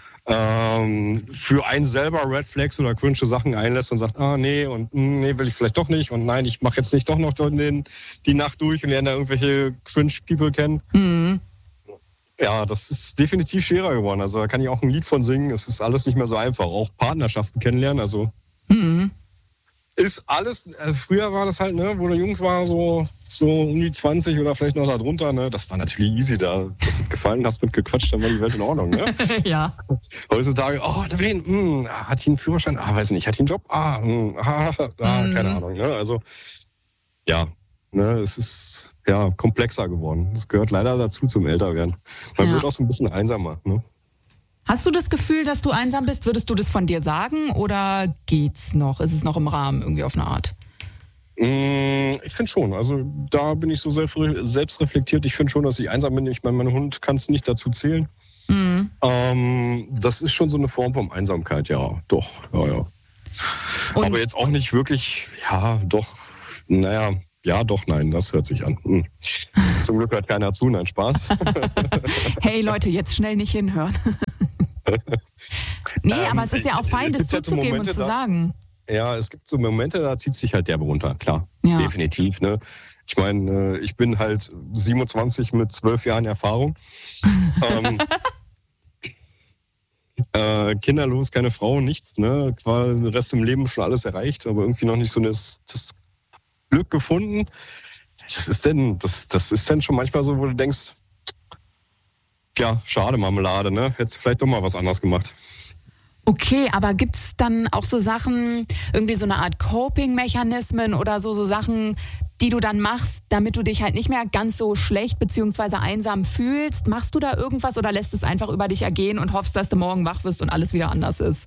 für einen selber Red Flags oder cringe Sachen einlässt und sagt, nee, und nee, will ich vielleicht doch nicht und nein, ich mache jetzt nicht doch noch die Nacht durch und lerne da irgendwelche cringe People kennen. Ja, das ist definitiv schwerer geworden. Also da kann ich auch ein Lied von singen. Es ist alles nicht mehr so einfach. Auch Partnerschaften kennenlernen, also ist alles, früher war das halt, ne, wo du Jungs waren, so um die 20 oder vielleicht noch da drunter, ne, das war natürlich easy da. Das hat gefallen, hast mitgequatscht, dann war die Welt in Ordnung, ne? Ja. Heutzutage, hat die einen Führerschein? Weiß nicht, hat die einen Job? Keine Ahnung, ne? Also, ja, ne, es ist, komplexer geworden. Das gehört leider dazu zum Älterwerden. Man wird auch so ein bisschen einsamer, ne? Hast du das Gefühl, dass du einsam bist? Würdest du das von dir sagen oder geht's noch? Ist es noch im Rahmen irgendwie auf eine Art? Ich finde schon. Also da bin ich so selbstreflektiert. Ich finde schon, dass ich einsam bin. Ich meine, mein Hund kann es nicht dazu zählen. Das ist schon so eine Form von Einsamkeit, ja. Doch, ja. Aber jetzt auch nicht wirklich, ja, doch, naja, ja, doch, nein, das hört sich an. Zum Glück hört keiner zu, nein, Spaß. Hey Leute, jetzt schnell nicht hinhören. Nee, aber es ist ja auch fein, das zuzugeben und zu sagen. Ja, es gibt so Momente, da zieht sich halt derbe runter, klar, ja. Definitiv. Ne? Ich meine, ich bin halt 27 mit 12 Jahren Erfahrung. Kinderlos, keine Frau, nichts. Ne? Quasi den Rest im Leben schon alles erreicht, aber irgendwie noch nicht so das Glück gefunden. Das ist denn schon manchmal so, wo du denkst, ja, schade Marmelade, ne? Hättest vielleicht doch mal was anderes gemacht. Okay, aber gibt's dann auch so Sachen, irgendwie so eine Art Coping-Mechanismen oder so Sachen, die du dann machst, damit du dich halt nicht mehr ganz so schlecht bzw. einsam fühlst? Machst du da irgendwas oder lässt es einfach über dich ergehen und hoffst, dass du morgen wach wirst und alles wieder anders ist?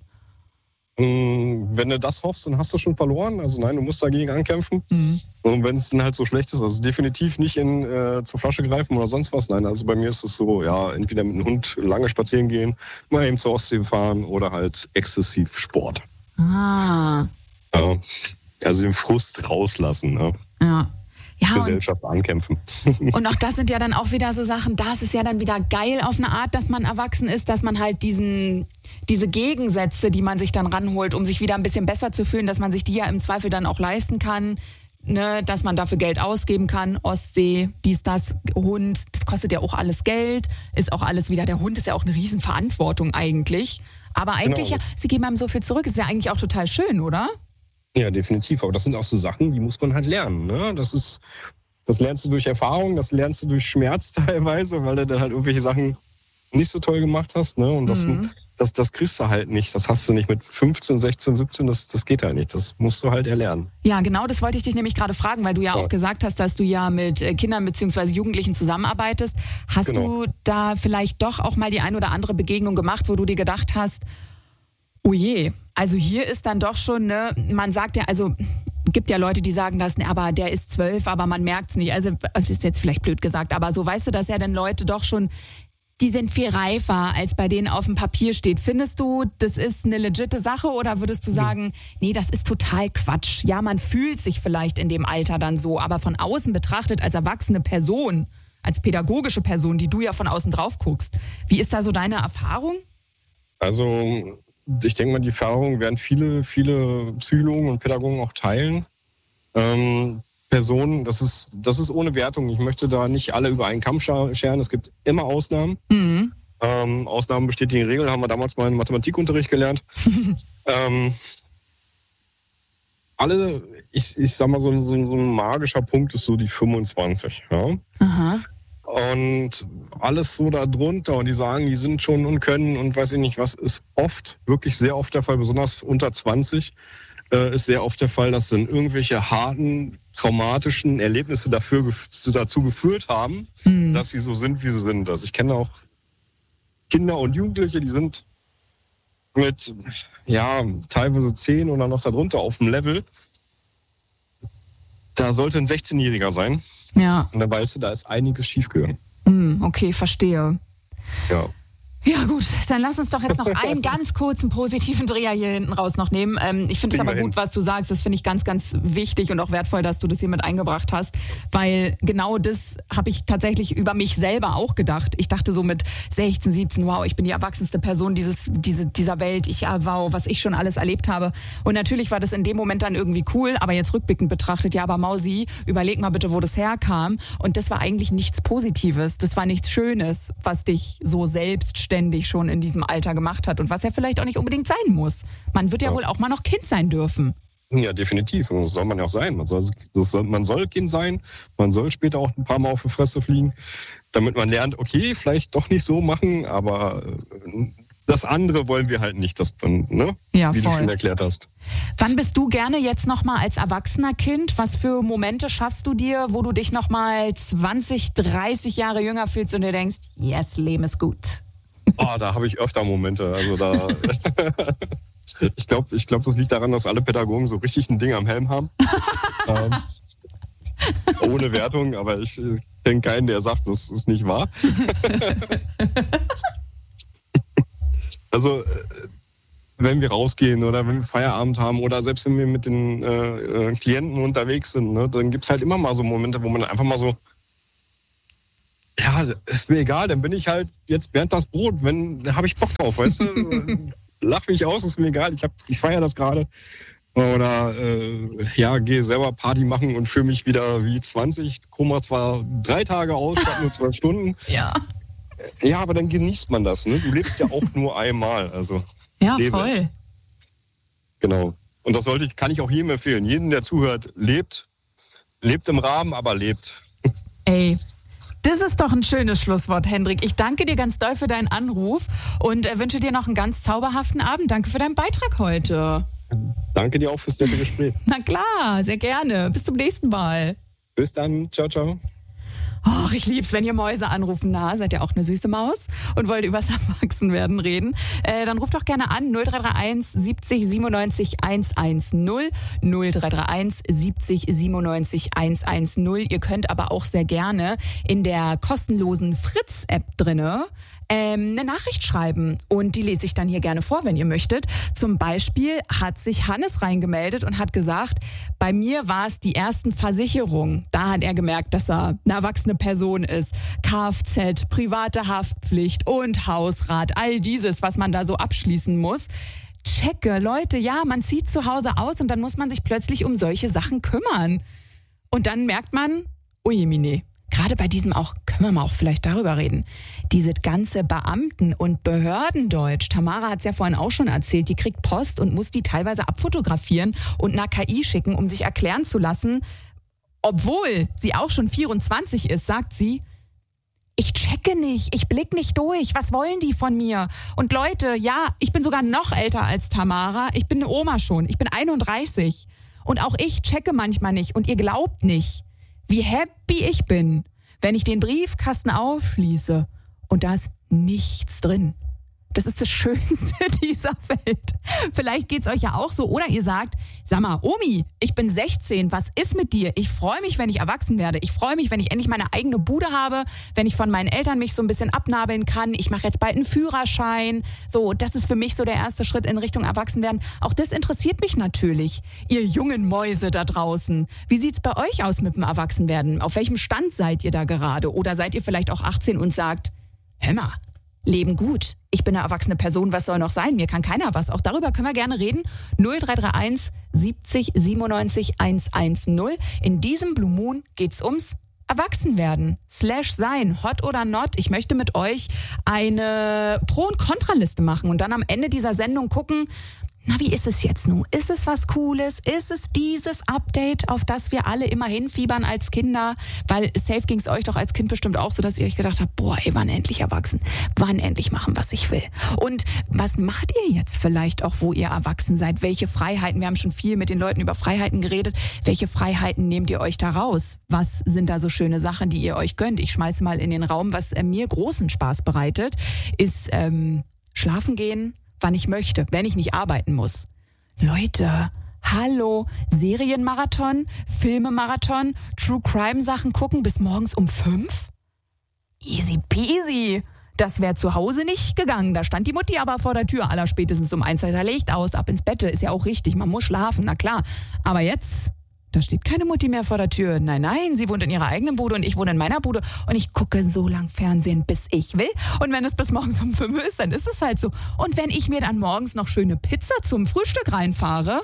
Wenn du das hoffst, dann hast du schon verloren. Also nein, du musst dagegen ankämpfen. Und wenn es dann halt so schlecht ist, also definitiv nicht zur Flasche greifen oder sonst was. Nein, also bei mir ist es so, ja, entweder mit dem Hund lange spazieren gehen, mal eben zur Ostsee fahren oder halt exzessiv Sport. Ja, also den Frust rauslassen. Ne? Ja. Gesellschaft ankämpfen. Und auch das sind ja dann auch wieder so Sachen, da ist es ja dann wieder geil auf eine Art, dass man erwachsen ist, dass man halt diese Gegensätze, die man sich dann ranholt, um sich wieder ein bisschen besser zu fühlen, dass man sich die ja im Zweifel dann auch leisten kann, ne, dass man dafür Geld ausgeben kann, Ostsee, das, Hund, das kostet ja auch alles Geld, ist auch alles wieder, der Hund ist ja auch eine Riesenverantwortung eigentlich, aber eigentlich, genau. Ja, sie geben einem so viel zurück, ist ja eigentlich auch total schön, oder? Ja, definitiv. Aber das sind auch so Sachen, die muss man halt lernen. Ne? Das lernst du durch Erfahrung, das lernst du durch Schmerz teilweise, weil du dann halt irgendwelche Sachen nicht so toll gemacht hast. Ne? Und das kriegst du halt nicht. Das hast du nicht mit 15, 16, 17, das geht halt nicht. Das musst du halt erlernen. Ja, genau, das wollte ich dich nämlich gerade fragen, weil du ja auch gesagt hast, dass du ja mit Kindern bzw. Jugendlichen zusammenarbeitest. Hast du da vielleicht doch auch mal die ein oder andere Begegnung gemacht, wo du dir gedacht hast, oh je, also hier ist dann doch schon, ne, man sagt ja, also gibt ja Leute, die sagen das, ne, aber der ist 12, aber man merkt's nicht. Also das ist jetzt vielleicht blöd gesagt, aber so weißt du, dass ja dann Leute doch schon, die sind viel reifer, als bei denen auf dem Papier steht. Findest du, das ist eine legitime Sache oder würdest du sagen, nee, das ist total Quatsch. Ja, man fühlt sich vielleicht in dem Alter dann so, aber von außen betrachtet als erwachsene Person, als pädagogische Person, die du ja von außen drauf guckst. Wie ist da so deine Erfahrung? Also ich denke mal, die Erfahrung werden viele Psychologen und Pädagogen auch teilen. Personen, das ist ohne Wertung. Ich möchte da nicht alle über einen Kamm scheren. Es gibt immer Ausnahmen. Ausnahmen bestätigen Regeln, haben wir damals mal im Mathematikunterricht gelernt. Ich sag mal, so ein magischer Punkt ist so die 25. Ja? Aha. Und alles so da drunter und die sagen, die sind schon und können und weiß ich nicht was, ist oft, wirklich sehr oft der Fall, besonders unter 20, ist sehr oft der Fall, dass dann irgendwelche harten, traumatischen Erlebnisse dazu geführt haben, dass sie so sind, wie sie sind. Also ich kenne auch Kinder und Jugendliche, die sind mit, ja, teilweise 10 oder noch darunter auf dem Level. Da sollte ein 16-Jähriger sein. Ja. Und dann weißt du, da ist einiges schiefgegangen. Okay, verstehe. Ja. Ja gut, dann lass uns doch jetzt noch einen ganz kurzen positiven Dreher hier hinten raus noch nehmen. Ich finde es aber gut, was du sagst. Das finde ich ganz, ganz wichtig und auch wertvoll, dass du das hier mit eingebracht hast. Weil genau das habe ich tatsächlich über mich selber auch gedacht. Ich dachte so mit 16, 17, wow, ich bin die erwachsenste Person dieser Welt. Wow, was ich schon alles erlebt habe. Und natürlich war das in dem Moment dann irgendwie cool, aber jetzt rückblickend betrachtet, ja, aber Mausi, überleg mal bitte, wo das herkam. Und das war eigentlich nichts Positives. Das war nichts Schönes, was dich so selbstständig schon in diesem Alter gemacht hat und was ja vielleicht auch nicht unbedingt sein muss. Man wird ja wohl auch mal noch Kind sein dürfen. Ja, definitiv. Und das soll man ja auch sein. Man soll Kind sein, man soll später auch ein paar Mal auf die Fresse fliegen, damit man lernt, okay, vielleicht doch nicht so machen, aber das andere wollen wir halt nicht, ne? Ja, wie voll. Du schon erklärt hast. Wann bist du gerne jetzt nochmal als erwachsener Kind? Was für Momente schaffst du dir, wo du dich nochmal 20, 30 Jahre jünger fühlst und dir denkst, yes, Leben ist gut? Da habe ich öfter Momente. Also da ich glaube, das liegt daran, dass alle Pädagogen so richtig ein Ding am Helm haben. Ohne Wertung, aber ich kenne keinen, der sagt, das ist nicht wahr. Also wenn wir rausgehen oder wenn wir Feierabend haben oder selbst wenn wir mit den Klienten unterwegs sind, ne, dann gibt es halt immer mal so Momente, wo man einfach mal so, ja, ist mir egal, dann bin ich halt jetzt während das Brot, da habe ich Bock drauf, weißt du? Lach mich aus, ist mir egal, ich feiere das gerade. Oder gehe selber Party machen und fühle mich wieder wie 20, komme zwar 3 Tage aus, statt nur 12 Stunden. Ja. Ja, aber dann genießt man das, ne? Du lebst ja auch nur einmal, also. Ja, voll. Es. Genau. Und das kann ich auch jedem empfehlen. Jeden, der zuhört, lebt im Rahmen, aber lebt. Ey, das ist doch ein schönes Schlusswort, Hendrik. Ich danke dir ganz doll für deinen Anruf und wünsche dir noch einen ganz zauberhaften Abend. Danke für deinen Beitrag heute. Danke dir auch fürs nette Gespräch. Na klar, sehr gerne. Bis zum nächsten Mal. Bis dann. Ciao, ciao. Och, ich lieb's, wenn ihr Mäuse anrufen. Na, seid ihr auch eine süße Maus und wollt übers Erwachsenwerden reden? Dann ruft doch gerne an 0331 70 97 110 0331 70 97 110. Ihr könnt aber auch sehr gerne in der kostenlosen Fritz-App drinne eine Nachricht schreiben und die lese ich dann hier gerne vor, wenn ihr möchtet. Zum Beispiel hat sich Hannes reingemeldet und hat gesagt, bei mir war es die ersten Versicherungen. Da hat er gemerkt, dass er eine erwachsene Person ist. Kfz, private Haftpflicht und Hausrat, all dieses, was man da so abschließen muss. Checke, Leute, ja, man zieht zu Hause aus und dann muss man sich plötzlich um solche Sachen kümmern. Und dann merkt man, ujemine. Gerade bei diesem auch, können wir mal auch vielleicht darüber reden, diese ganze Beamten- und Behördendeutsch. Tamara hat es ja vorhin auch schon erzählt, die kriegt Post und muss die teilweise abfotografieren und einer KI schicken, um sich erklären zu lassen. Obwohl sie auch schon 24 ist, sagt sie, ich checke nicht, ich blick nicht durch, was wollen die von mir? Und Leute, ja, ich bin sogar noch älter als Tamara, ich bin eine Oma schon, ich bin 31. Und auch ich checke manchmal nicht und ihr glaubt nicht, wie happy ich bin, wenn ich den Briefkasten aufschließe und da ist nichts drin. Das ist das Schönste dieser Welt. Vielleicht geht's euch ja auch so. Oder ihr sagt, sag mal, Omi, ich bin 16, was ist mit dir? Ich freue mich, wenn ich erwachsen werde. Ich freue mich, wenn ich endlich meine eigene Bude habe, wenn ich von meinen Eltern mich so ein bisschen abnabeln kann. Ich mache jetzt bald einen Führerschein. So, das ist für mich so der erste Schritt in Richtung Erwachsenwerden. Auch das interessiert mich natürlich, ihr jungen Mäuse da draußen. Wie sieht's bei euch aus mit dem Erwachsenwerden? Auf welchem Stand seid ihr da gerade? Oder seid ihr vielleicht auch 18 und sagt, hör mal, Leben gut. Ich bin eine erwachsene Person, was soll noch sein? Mir kann keiner was. Auch darüber können wir gerne reden. 0331 70 97 110. In diesem Blue Moon geht's ums Erwachsenwerden. /sein, hot oder not. Ich möchte mit euch eine Pro- und Kontraliste machen und dann am Ende dieser Sendung gucken, na, wie ist es jetzt nun? Ist es was Cooles? Ist es dieses Update, auf das wir alle immer hinfiebern als Kinder? Weil safe ging es euch doch als Kind bestimmt auch so, dass ihr euch gedacht habt, boah, ey, wann endlich erwachsen? Wann endlich machen, was ich will? Und was macht ihr jetzt vielleicht auch, wo ihr erwachsen seid? Welche Freiheiten, wir haben schon viel mit den Leuten über Freiheiten geredet, welche Freiheiten nehmt ihr euch da raus? Was sind da so schöne Sachen, die ihr euch gönnt? Ich schmeiße mal in den Raum, was mir großen Spaß bereitet, ist schlafen gehen, wann ich möchte, wenn ich nicht arbeiten muss. Leute, hallo, Serienmarathon, Filmemarathon, True-Crime-Sachen gucken bis morgens um 5? Easy peasy. Das wäre zu Hause nicht gegangen. Da stand die Mutti aber vor der Tür, allerspätestens um 1, da Licht aus, ab ins Bett. Ist ja auch richtig, man muss schlafen, na klar. Aber jetzt, da steht keine Mutti mehr vor der Tür. Nein, nein, sie wohnt in ihrer eigenen Bude und ich wohne in meiner Bude. Und ich gucke so lang Fernsehen, bis ich will. Und wenn es bis morgens um 5 ist, dann ist es halt so. Und wenn ich mir dann morgens noch schöne Pizza zum Frühstück reinfahre,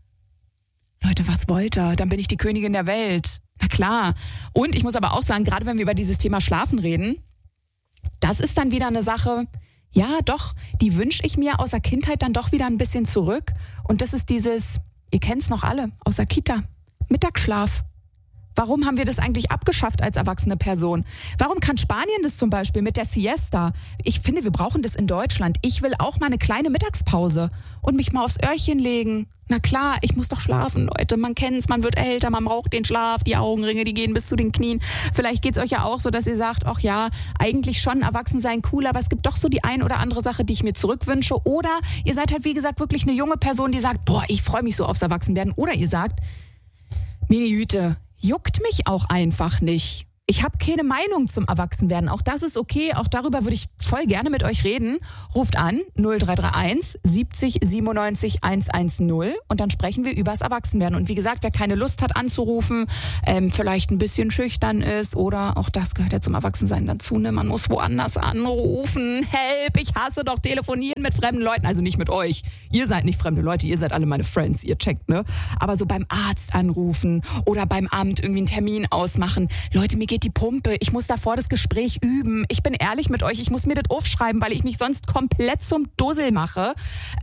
Leute, was wollt ihr? Dann bin ich die Königin der Welt. Na klar. Und ich muss aber auch sagen, gerade wenn wir über dieses Thema Schlafen reden, das ist dann wieder eine Sache, ja doch, die wünsche ich mir aus der Kindheit dann doch wieder ein bisschen zurück. Und das ist dieses, ihr kennt es noch alle, aus der Kita. Mittagsschlaf. Warum haben wir das eigentlich abgeschafft als erwachsene Person? Warum kann Spanien das zum Beispiel mit der Siesta? Ich finde, wir brauchen das in Deutschland. Ich will auch mal eine kleine Mittagspause und mich mal aufs Öhrchen legen. Na klar, ich muss doch schlafen, Leute. Man kennt's, man wird älter, man braucht den Schlaf, die Augenringe, die gehen bis zu den Knien. Vielleicht geht's euch ja auch so, dass ihr sagt, ach ja, eigentlich schon erwachsen sein cool, aber es gibt doch so die ein oder andere Sache, die ich mir zurückwünsche. Oder ihr seid halt, wie gesagt, wirklich eine junge Person, die sagt, boah, ich freue mich so aufs Erwachsenwerden. Oder ihr sagt, meine Güte, juckt mich auch einfach nicht. Ich habe keine Meinung zum Erwachsenwerden. Auch das ist okay. Auch darüber würde ich voll gerne mit euch reden. Ruft an 0331 70 97 110 und dann sprechen wir übers Erwachsenwerden. Und wie gesagt, wer keine Lust hat anzurufen, vielleicht ein bisschen schüchtern ist oder auch das gehört ja zum Erwachsensein dazu. Ne? Man muss woanders anrufen. Help, ich hasse doch telefonieren mit fremden Leuten. Also nicht mit euch. Ihr seid nicht fremde Leute, ihr seid alle meine Friends. Ihr checkt, ne? Aber so beim Arzt anrufen oder beim Amt irgendwie einen Termin ausmachen. Leute, mir geht die Pumpe. Ich muss davor das Gespräch üben. Ich bin ehrlich mit euch. Ich muss mir das aufschreiben, weil ich mich sonst komplett zum Dussel mache.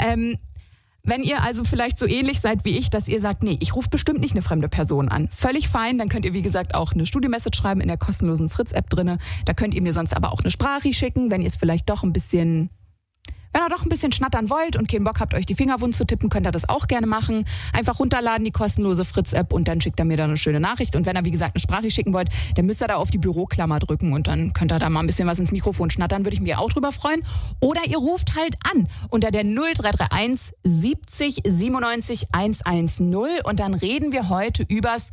Wenn ihr also vielleicht so ähnlich seid wie ich, dass ihr sagt, nee, ich rufe bestimmt nicht eine fremde Person an. Völlig fein. Dann könnt ihr, wie gesagt, auch eine Studio-Message schreiben in der kostenlosen Fritz-App drinne. Da könnt ihr mir sonst aber auch eine Sprachri schicken, wenn ihr es vielleicht doch ein bisschen... Wenn ihr doch ein bisschen schnattern wollt und keinen Bock habt, euch die Finger wund zu tippen, könnt ihr das auch gerne machen. Einfach runterladen, die kostenlose Fritz-App und dann schickt ihr mir da eine schöne Nachricht. Und wenn ihr, wie gesagt, eine Sprache schicken wollt, dann müsst ihr da auf die Büroklammer drücken und dann könnt ihr da mal ein bisschen was ins Mikrofon schnattern, würde ich mich auch drüber freuen. Oder ihr ruft halt an unter der 0331 70 97 110 und dann reden wir heute übers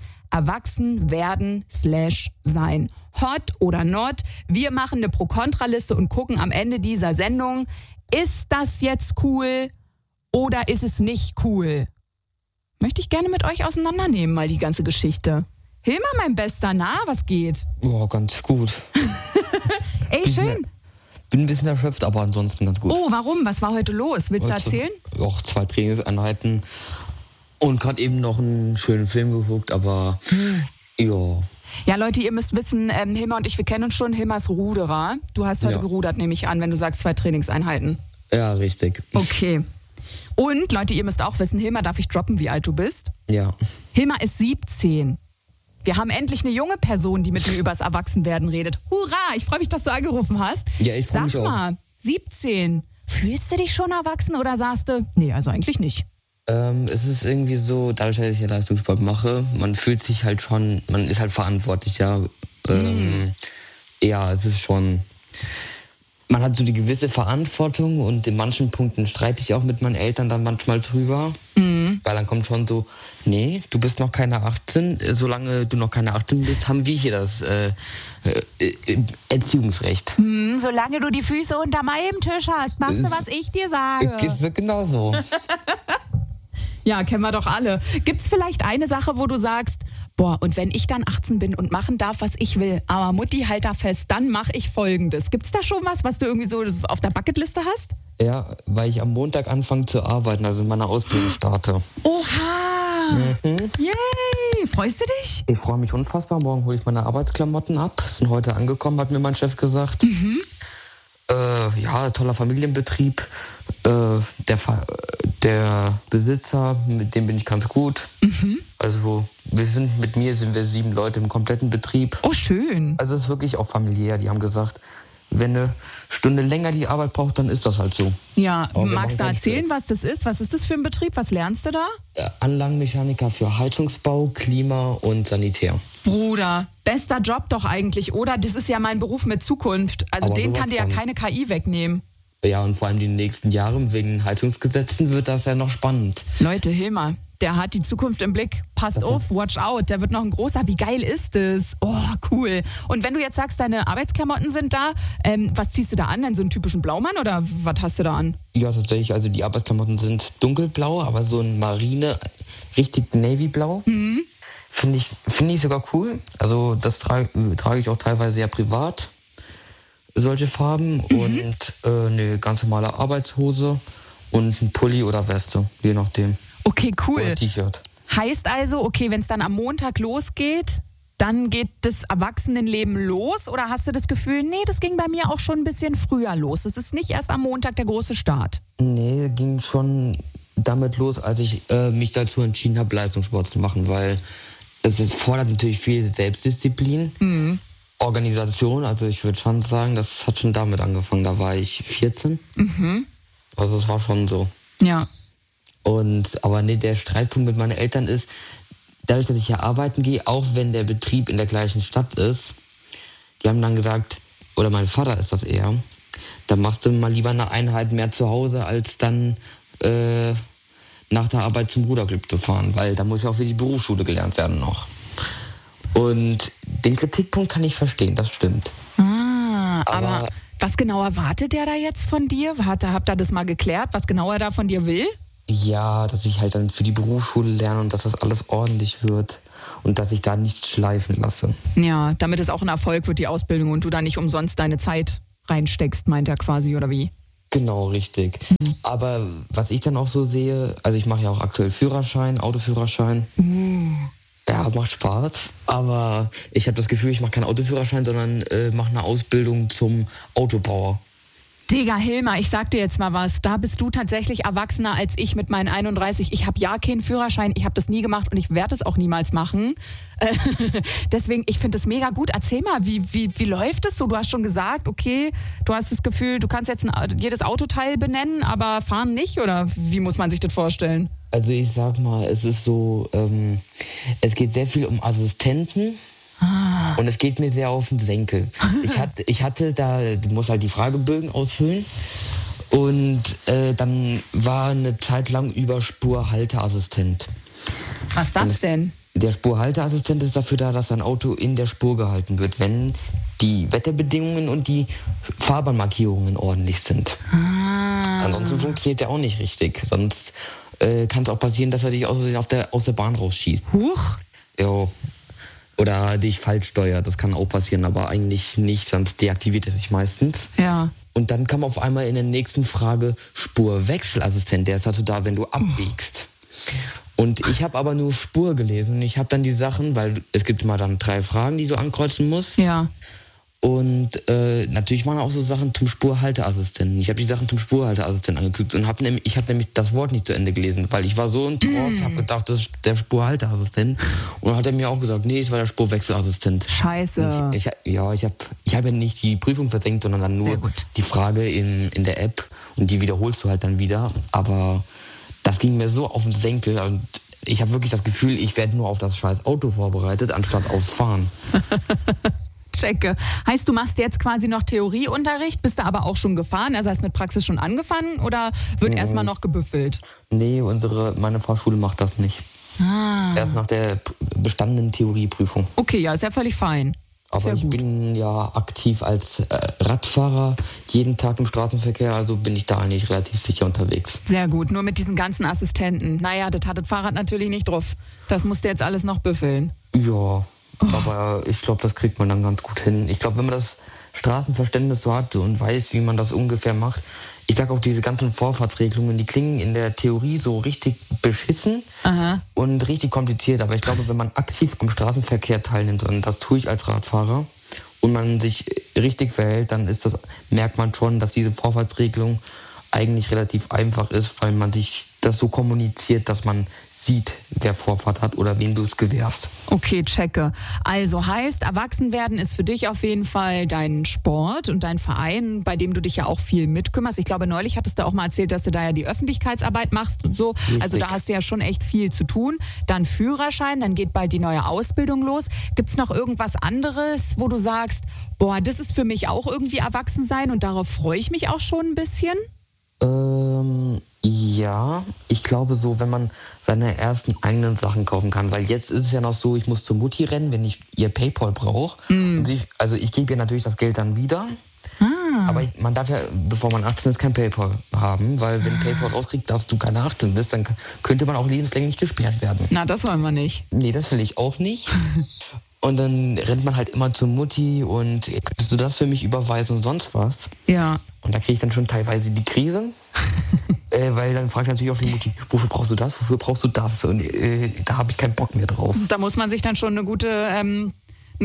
Erwachsenwerden/sein. Hot oder not. Wir machen eine Pro-Kontra-Liste und gucken am Ende dieser Sendung, ist das jetzt cool oder ist es nicht cool? Möchte ich gerne mit euch auseinandernehmen, mal die ganze Geschichte. Hilmar, mein Bester, na, was geht? Boah, ganz gut. Ey, schön. Bin ein bisschen erschöpft, aber ansonsten ganz gut. Oh, warum? Was war heute los? Willst du erzählen? Auch 2 Trainingseinheiten und gerade eben noch einen schönen Film geguckt, aber ja. Ja, Leute, ihr müsst wissen, Hilmar und ich, wir kennen uns schon. Hilmar ist Ruderer. Du hast heute gerudert, nehme ich an, wenn du sagst 2 Trainingseinheiten. Ja, richtig. Okay. Und, Leute, ihr müsst auch wissen, Hilmar, darf ich droppen, wie alt du bist? Ja. Hilmar ist 17. Wir haben endlich eine junge Person, die mit mir über das Erwachsenwerden redet. Hurra, ich freue mich, dass du angerufen hast. Ja, ich freue mich auch. Sag mal, 17. Fühlst du dich schon erwachsen oder sagst du, nee, also eigentlich nicht? Es ist irgendwie so, dadurch, dass ich ja Leistungssport mache, man fühlt sich halt schon, man ist halt verantwortlich, ja. Ja, es ist schon, man hat so die gewisse Verantwortung und in manchen Punkten streite ich auch mit meinen Eltern dann manchmal drüber, weil dann kommt schon so, nee, du bist noch keine 18, solange du noch keine 18 bist, haben wir hier das Erziehungsrecht. Solange du die Füße unter meinem Tisch hast, machst du, was ich dir sage. Genau so. Ja, kennen wir doch alle. Gibt's vielleicht eine Sache, wo du sagst, boah, und wenn ich dann 18 bin und machen darf, was ich will, aber Mutti, halt da fest, dann mache ich Folgendes. Gibt's da schon was du irgendwie so auf der Bucketliste hast? Ja, weil ich am Montag anfange zu arbeiten, also in meiner Ausbildung starte. Oha! Yay! Freust du dich? Ich freue mich unfassbar. Morgen hole ich meine Arbeitsklamotten ab. Sind heute angekommen, hat mir mein Chef gesagt. Ja, toller Familienbetrieb. Der Besitzer, mit dem bin ich ganz gut. Also mit mir sind wir 7 Leute im kompletten Betrieb. Oh, schön. Also es ist wirklich auch familiär. Die haben gesagt, wenn eine Stunde länger die Arbeit braucht, dann ist das halt so. Ja, magst du erzählen, was das ist? Was ist das für ein Betrieb? Was lernst du da? Anlagenmechaniker für Heizungsbau, Klima und Sanitär. Bruder, bester Job doch eigentlich, oder? Das ist ja mein Beruf mit Zukunft. Also den kann dir ja keine KI wegnehmen. Ja, und vor allem die nächsten Jahre wegen Heizungsgesetzen wird das ja noch spannend. Leute, Hilmar, der hat die Zukunft im Blick. Passt auf, watch out, der wird noch ein großer. Wie geil ist das? Oh, cool. Und wenn du jetzt sagst, deine Arbeitsklamotten sind da, was ziehst du da an? Denn so einen typischen Blaumann oder was hast du da an? Ja, tatsächlich, also die Arbeitsklamotten sind dunkelblau, aber so ein Marine, richtig Navyblau. Finde ich sogar cool. Also das trage ich auch teilweise ja privat. Solche Farben und eine ganz normale Arbeitshose und ein Pulli oder Weste, je nachdem. Okay, cool. Oder T-Shirt. Heißt also, okay, wenn es dann am Montag losgeht, dann geht das Erwachsenenleben los? Oder hast du das Gefühl, nee, das ging bei mir auch schon ein bisschen früher los? Es ist nicht erst am Montag der große Start. Nee, ging schon damit los, als ich mich dazu entschieden habe, Leistungssport zu machen, weil Das fordert natürlich viel Selbstdisziplin, Organisation. Also ich würde schon sagen, das hat schon damit angefangen. Da war ich 14. Also es war schon so. Ja. Aber nee, der Streitpunkt mit meinen Eltern ist, dadurch, dass ich ja arbeiten gehe, auch wenn der Betrieb in der gleichen Stadt ist, die haben dann gesagt, oder mein Vater ist das eher, dann machst du mal lieber eine Einheit mehr zu Hause, als dann nach der Arbeit zum Ruderclub zu fahren, weil da muss ja auch für die Berufsschule gelernt werden noch. Und den Kritikpunkt kann ich verstehen, das stimmt. Aber was genau erwartet der da jetzt von dir? Habt ihr das mal geklärt, was genau er da von dir will? Ja, dass ich halt dann für die Berufsschule lerne und dass das alles ordentlich wird und dass ich da nicht schleifen lasse. Ja, damit es auch ein Erfolg wird, die Ausbildung, und du da nicht umsonst deine Zeit reinsteckst, meint er quasi, oder wie? Genau, richtig. Aber was ich dann auch so sehe, also ich mache ja auch aktuell Führerschein, Autoführerschein. Ja, macht Spaß. Aber ich habe das Gefühl, ich mache keinen Autoführerschein, sondern mache eine Ausbildung zum Autobauer. Digga, Hilmar, ich sag dir jetzt mal was. Da bist du tatsächlich erwachsener als ich mit meinen 31. Ich habe ja keinen Führerschein, ich habe das nie gemacht und ich werde es auch niemals machen. Deswegen, ich finde das mega gut. Erzähl mal, wie läuft es so? Du hast schon gesagt, okay, du hast das Gefühl, du kannst jetzt jedes Autoteil benennen, aber fahren nicht? Oder wie muss man sich das vorstellen? Also ich sag mal, es ist so, es geht sehr viel um Assistenten. Und es geht mir sehr auf den Senkel. Ich hatte da, du musst halt die Fragebögen ausfüllen. Und dann war eine Zeit lang Überspurhalteassistent. Was ist das denn? Der Spurhalteassistent ist dafür da, dass ein Auto in der Spur gehalten wird, wenn die Wetterbedingungen und die Fahrbahnmarkierungen ordentlich sind. Ansonsten funktioniert der auch nicht richtig. Sonst kann es auch passieren, dass er dich aus der Bahn rausschießt. Huch! Ja. Oder dich falsch steuert, das kann auch passieren, aber eigentlich nicht, sonst deaktiviert er sich meistens. Ja. Und dann kam auf einmal in der nächsten Frage Spurwechselassistent, der ist dazu da, wenn du abbiegst. Und ich habe aber nur Spur gelesen und ich habe dann die Sachen, weil es gibt mal dann 3 Fragen, die du ankreuzen musst. Ja. Und natürlich waren auch so Sachen zum Spurhalteassistenten. Ich habe die Sachen zum Spurhalteassistenten angeguckt und ich habe nämlich das Wort nicht zu Ende gelesen, weil ich war so in Trance, habe gedacht, das ist der Spurhalteassistent. Und dann hat er mir auch gesagt, nee, es war der Spurwechselassistent. Scheiße. Ich habe ja nicht die Prüfung versenkt, sondern dann nur die Frage in der App und die wiederholst du halt dann wieder. Aber das ging mir so auf den Senkel und ich habe wirklich das Gefühl, ich werde nur auf das scheiß Auto vorbereitet, anstatt aufs Fahren. Checke. Heißt, du machst jetzt quasi noch Theorieunterricht, bist du aber auch schon gefahren? Also hast du mit Praxis schon angefangen oder wird erstmal noch gebüffelt? Nee, meine Fahrschule macht das nicht. Erst nach der bestandenen Theorieprüfung. Okay, ja, ist ja völlig fein. Aber ich bin ja aktiv als Radfahrer jeden Tag im Straßenverkehr, also bin ich da eigentlich relativ sicher unterwegs. Sehr gut, nur mit diesen ganzen Assistenten. Naja, das hat das Fahrrad natürlich nicht drauf. Das musst du jetzt alles noch büffeln. Ja. Aber ich glaube, das kriegt man dann ganz gut hin. Ich glaube, wenn man das Straßenverständnis so hat und weiß, wie man das ungefähr macht. Ich sage auch, diese ganzen Vorfahrtsregelungen, die klingen in der Theorie so richtig beschissen und richtig kompliziert. Aber ich glaube, wenn man aktiv am Straßenverkehr teilnimmt, und das tue ich als Radfahrer, und man sich richtig verhält, dann merkt man schon, dass diese Vorfahrtsregelung eigentlich relativ einfach ist, weil man sich das so kommuniziert, dass man sieht, wer Vorfahrt hat oder wem du es gewährst. Okay, checke. Also heißt, Erwachsenwerden ist für dich auf jeden Fall dein Sport und dein Verein, bei dem du dich ja auch viel mitkümmerst. Ich glaube, neulich hattest du auch mal erzählt, dass du da ja die Öffentlichkeitsarbeit machst und so. Richtig. Also da hast du ja schon echt viel zu tun. Dann Führerschein, dann geht bald die neue Ausbildung los. Gibt es noch irgendwas anderes, wo du sagst, boah, das ist für mich auch irgendwie Erwachsensein und darauf freue ich mich auch schon ein bisschen? Ja, ich glaube so, wenn man seine ersten eigenen Sachen kaufen kann, weil jetzt ist es ja noch so, ich muss zur Mutti rennen, wenn ich ihr PayPal brauche. Also ich gebe ihr natürlich das Geld dann wieder, aber man darf ja, bevor man 18 ist, kein PayPal haben, weil wenn PayPal rauskriegt, dass du keine 18 bist, dann könnte man auch lebenslänglich gesperrt werden. Na, das wollen wir nicht. Nee, das will ich auch nicht. Und dann rennt man halt immer zur Mutti und könntest du das für mich überweisen und sonst was? Ja. Und da kriege ich dann schon teilweise die Krise, weil dann frage ich natürlich auch die Mutti, wofür brauchst du das, wofür brauchst du das? Und da habe ich keinen Bock mehr drauf. Da muss man sich dann schon eine gute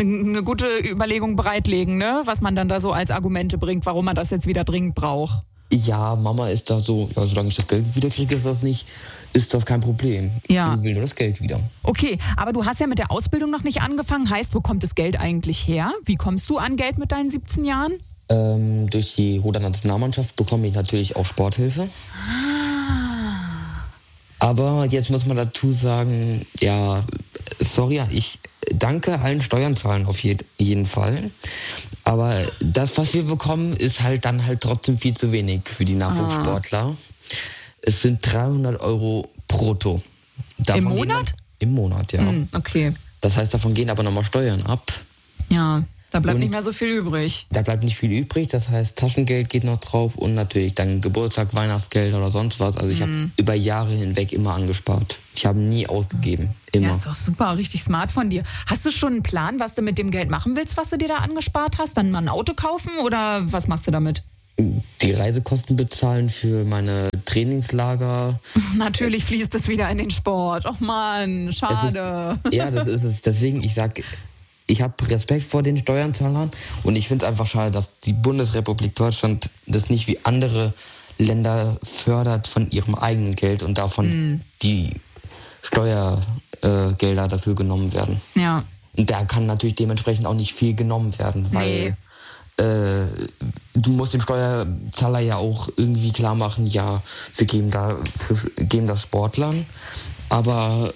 Überlegung bereitlegen, ne? Was man dann da so als Argumente bringt, warum man das jetzt wieder dringend braucht. Ja, Mama ist da so, ja, solange ich das Geld wieder kriege, ist das kein Problem. Ja. Ich will nur das Geld wieder. Okay, aber du hast ja mit der Ausbildung noch nicht angefangen. Heißt, wo kommt das Geld eigentlich her? Wie kommst du an Geld mit deinen 17 Jahren? Durch die Ruder-Nationalmannschaft bekomme ich natürlich auch Sporthilfe. Aber jetzt muss man dazu sagen, ja, sorry, ich danke allen Steuerzahlern auf jeden Fall. Aber das, was wir bekommen, ist halt dann halt trotzdem viel zu wenig für die Nachwuchssportler. Es sind 300 € brutto. Im Monat? Im Monat, ja. Okay. Das heißt, davon gehen aber nochmal Steuern ab. Ja, da bleibt nicht mehr so viel übrig. Da bleibt nicht viel übrig, das heißt, Taschengeld geht noch drauf und natürlich dann Geburtstag, Weihnachtsgeld oder sonst was. Also ich habe über Jahre hinweg immer angespart. Ich habe nie ausgegeben, immer. Ja, ist doch super, richtig smart von dir. Hast du schon einen Plan, was du mit dem Geld machen willst, was du dir da angespart hast? Dann mal ein Auto kaufen oder was machst du damit? Die Reisekosten bezahlen für meine Trainingslager. Natürlich fließt es wieder in den Sport. Och Mann, schade. Das ist es. Deswegen, ich habe Respekt vor den Steuerzahlern und ich finde es einfach schade, dass die Bundesrepublik Deutschland das nicht wie andere Länder fördert von ihrem eigenen Geld und davon die Steuergelder dafür genommen werden. Ja. Und da kann natürlich dementsprechend auch nicht viel genommen werden, weil du musst dem Steuerzahler ja auch irgendwie klar machen, ja, wir geben das Sportlern, aber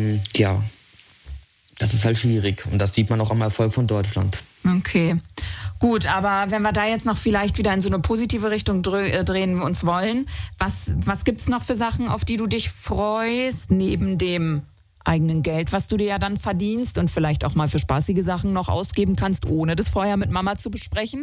das ist halt schwierig und das sieht man auch am Erfolg von Deutschland. Okay, gut, aber wenn wir da jetzt noch vielleicht wieder in so eine positive Richtung drehen uns wollen, was gibt's noch für Sachen, auf die du dich freust, neben dem eigenen Geld, was du dir ja dann verdienst und vielleicht auch mal für spaßige Sachen noch ausgeben kannst, ohne das vorher mit Mama zu besprechen?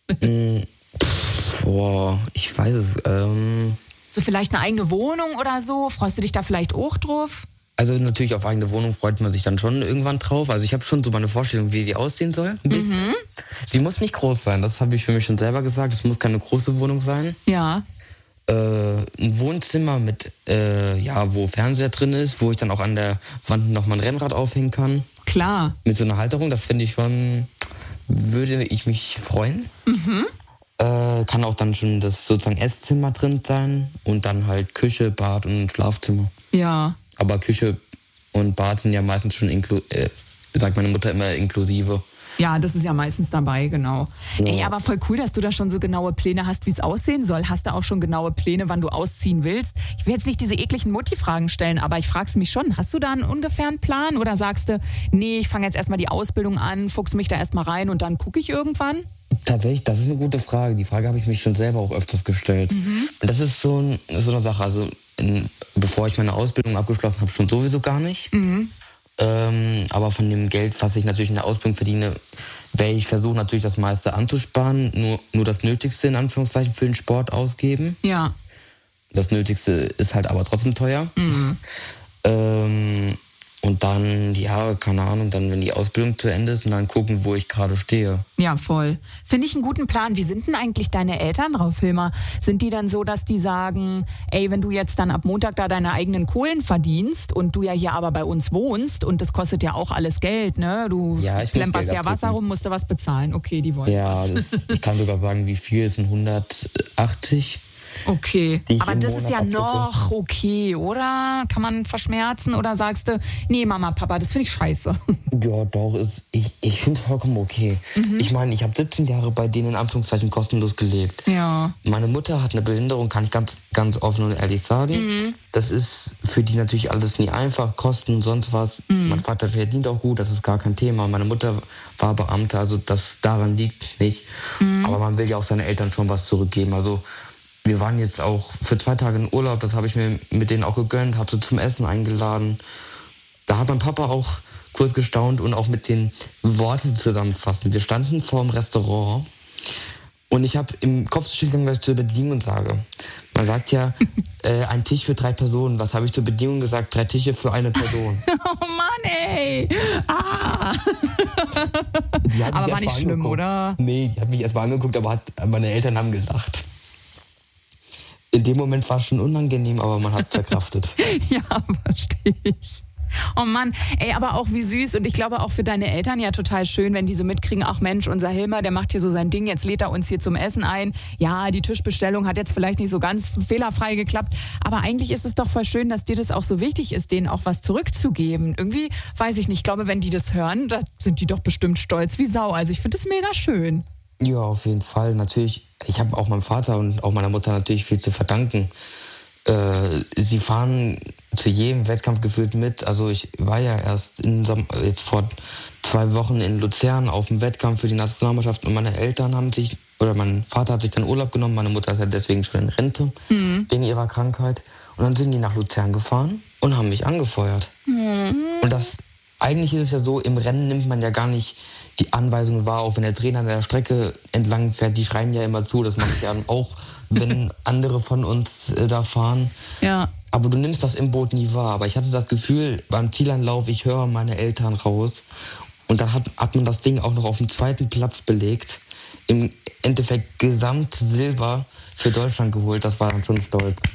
Ich weiß es. So vielleicht eine eigene Wohnung oder so? Freust du dich da vielleicht auch drauf? Also natürlich auf eigene Wohnung freut man sich dann schon irgendwann drauf. Also ich habe schon so meine Vorstellung, wie die aussehen soll. Ein bisschen. Sie muss nicht groß sein, das habe ich für mich schon selber gesagt. Es muss keine große Wohnung sein. Ja. Ein Wohnzimmer mit, wo Fernseher drin ist, wo ich dann auch an der Wand noch mal ein Rennrad aufhängen kann. Klar. Mit so einer Halterung, das finde ich schon, würde ich mich freuen. Kann auch dann schon das sozusagen Esszimmer drin sein und dann halt Küche, Bad und Schlafzimmer. Ja. Aber Küche und Bad sind ja meistens schon sagt meine Mutter immer, inklusive. Ja, das ist ja meistens dabei, genau. Ja. Ey, aber voll cool, dass du da schon so genaue Pläne hast, wie es aussehen soll. Hast du auch schon genaue Pläne, wann du ausziehen willst? Ich will jetzt nicht diese ekligen Mutti-Fragen stellen, aber ich frage es mich schon. Hast du da einen ungefähren Plan oder sagst du, nee, ich fange jetzt erstmal die Ausbildung an, fuchse mich da erstmal rein und dann gucke ich irgendwann? Tatsächlich, das ist eine gute Frage. Die Frage habe ich mich schon selber auch öfters gestellt. Und das ist so eine Sache. Also bevor ich meine Ausbildung abgeschlossen habe, schon sowieso gar nicht. Aber von dem Geld, was ich natürlich in der Ausbildung verdiene, werde ich versuchen, natürlich das meiste anzusparen, nur das Nötigste in Anführungszeichen für den Sport ausgeben. Ja. Das Nötigste ist halt aber trotzdem teuer. Und dann, ja, keine Ahnung, dann, wenn die Ausbildung zu Ende ist und dann gucken, wo ich gerade stehe. Ja, voll. Finde ich einen guten Plan. Wie sind denn eigentlich deine Eltern drauf, Hilmar? Sind die dann so, dass die sagen, ey, wenn du jetzt dann ab Montag da deine eigenen Kohlen verdienst und du ja hier aber bei uns wohnst und das kostet ja auch alles Geld, ne? Du plemperst ja Wasser rum, musst du was bezahlen. Okay, die wollen was. Ich kann sogar sagen, wie viel, es sind 180. Okay, aber das ist ja noch okay, oder? Kann man verschmerzen oder sagst du, nee, Mama, Papa, das finde ich scheiße? Ja, doch, ich finde es vollkommen okay. Ich meine, ich habe 17 Jahre bei denen in Anführungszeichen kostenlos gelebt. Ja. Meine Mutter hat eine Behinderung, kann ich ganz, ganz offen und ehrlich sagen. Das ist für die natürlich alles nie einfach, Kosten und sonst was. Mein Vater verdient auch gut, das ist gar kein Thema. Meine Mutter war Beamte, also das daran liegt nicht. Aber man will ja auch seinen Eltern schon was zurückgeben. Also wir waren jetzt auch für 2 Tage in Urlaub, das habe ich mir mit denen auch gegönnt, habe sie zum Essen eingeladen. Da hat mein Papa auch kurz gestaunt und auch mit den Worten zusammenfassen. Wir standen vor dem Restaurant und ich habe im Kopf gegangen, was ich zur Bedienung sage. Man sagt ja, ein Tisch für 3 Personen. Was habe ich zur Bedienung gesagt? 3 Tische für eine Person. Oh Mann, ey! Aber war nicht schlimm, oder? Nee, die hat mich erstmal angeguckt, aber meine Eltern haben gelacht. In dem Moment war es schon unangenehm, aber man hat es verkraftet. Ja, verstehe ich. Oh Mann, ey, aber auch wie süß und ich glaube auch für deine Eltern ja total schön, wenn die so mitkriegen, ach Mensch, unser Hilmar, der macht hier so sein Ding, jetzt lädt er uns hier zum Essen ein. Ja, die Tischbestellung hat jetzt vielleicht nicht so ganz fehlerfrei geklappt, aber eigentlich ist es doch voll schön, dass dir das auch so wichtig ist, denen auch was zurückzugeben. Irgendwie, weiß ich nicht, ich glaube, wenn die das hören, da sind die doch bestimmt stolz wie Sau. Also ich finde es mega schön. Ja, auf jeden Fall. Natürlich, ich habe auch meinem Vater und auch meiner Mutter natürlich viel zu verdanken. Sie fahren zu jedem Wettkampf gefühlt mit. Also ich war ja erst jetzt vor 2 Wochen in Luzern auf dem Wettkampf für die Nationalmannschaft und meine Eltern mein Vater hat sich dann Urlaub genommen, meine Mutter ist ja deswegen schon in Rente, wegen ihrer Krankheit. Und dann sind die nach Luzern gefahren und haben mich angefeuert. Und eigentlich ist es ja so, im Rennen nimmt man ja gar nicht die Anweisungen wahr, auch wenn der Trainer an der Strecke entlang fährt, die schreien ja immer zu, das mache ich ja auch, wenn andere von uns da fahren. Ja. Aber du nimmst das im Boot nie wahr. Aber ich hatte das Gefühl, beim Zieleinlauf, ich höre meine Eltern raus. Und dann hat man das Ding auch noch auf dem 2. Platz belegt. Im Endeffekt Gesamtsilber für Deutschland geholt. Das war dann schon stolz.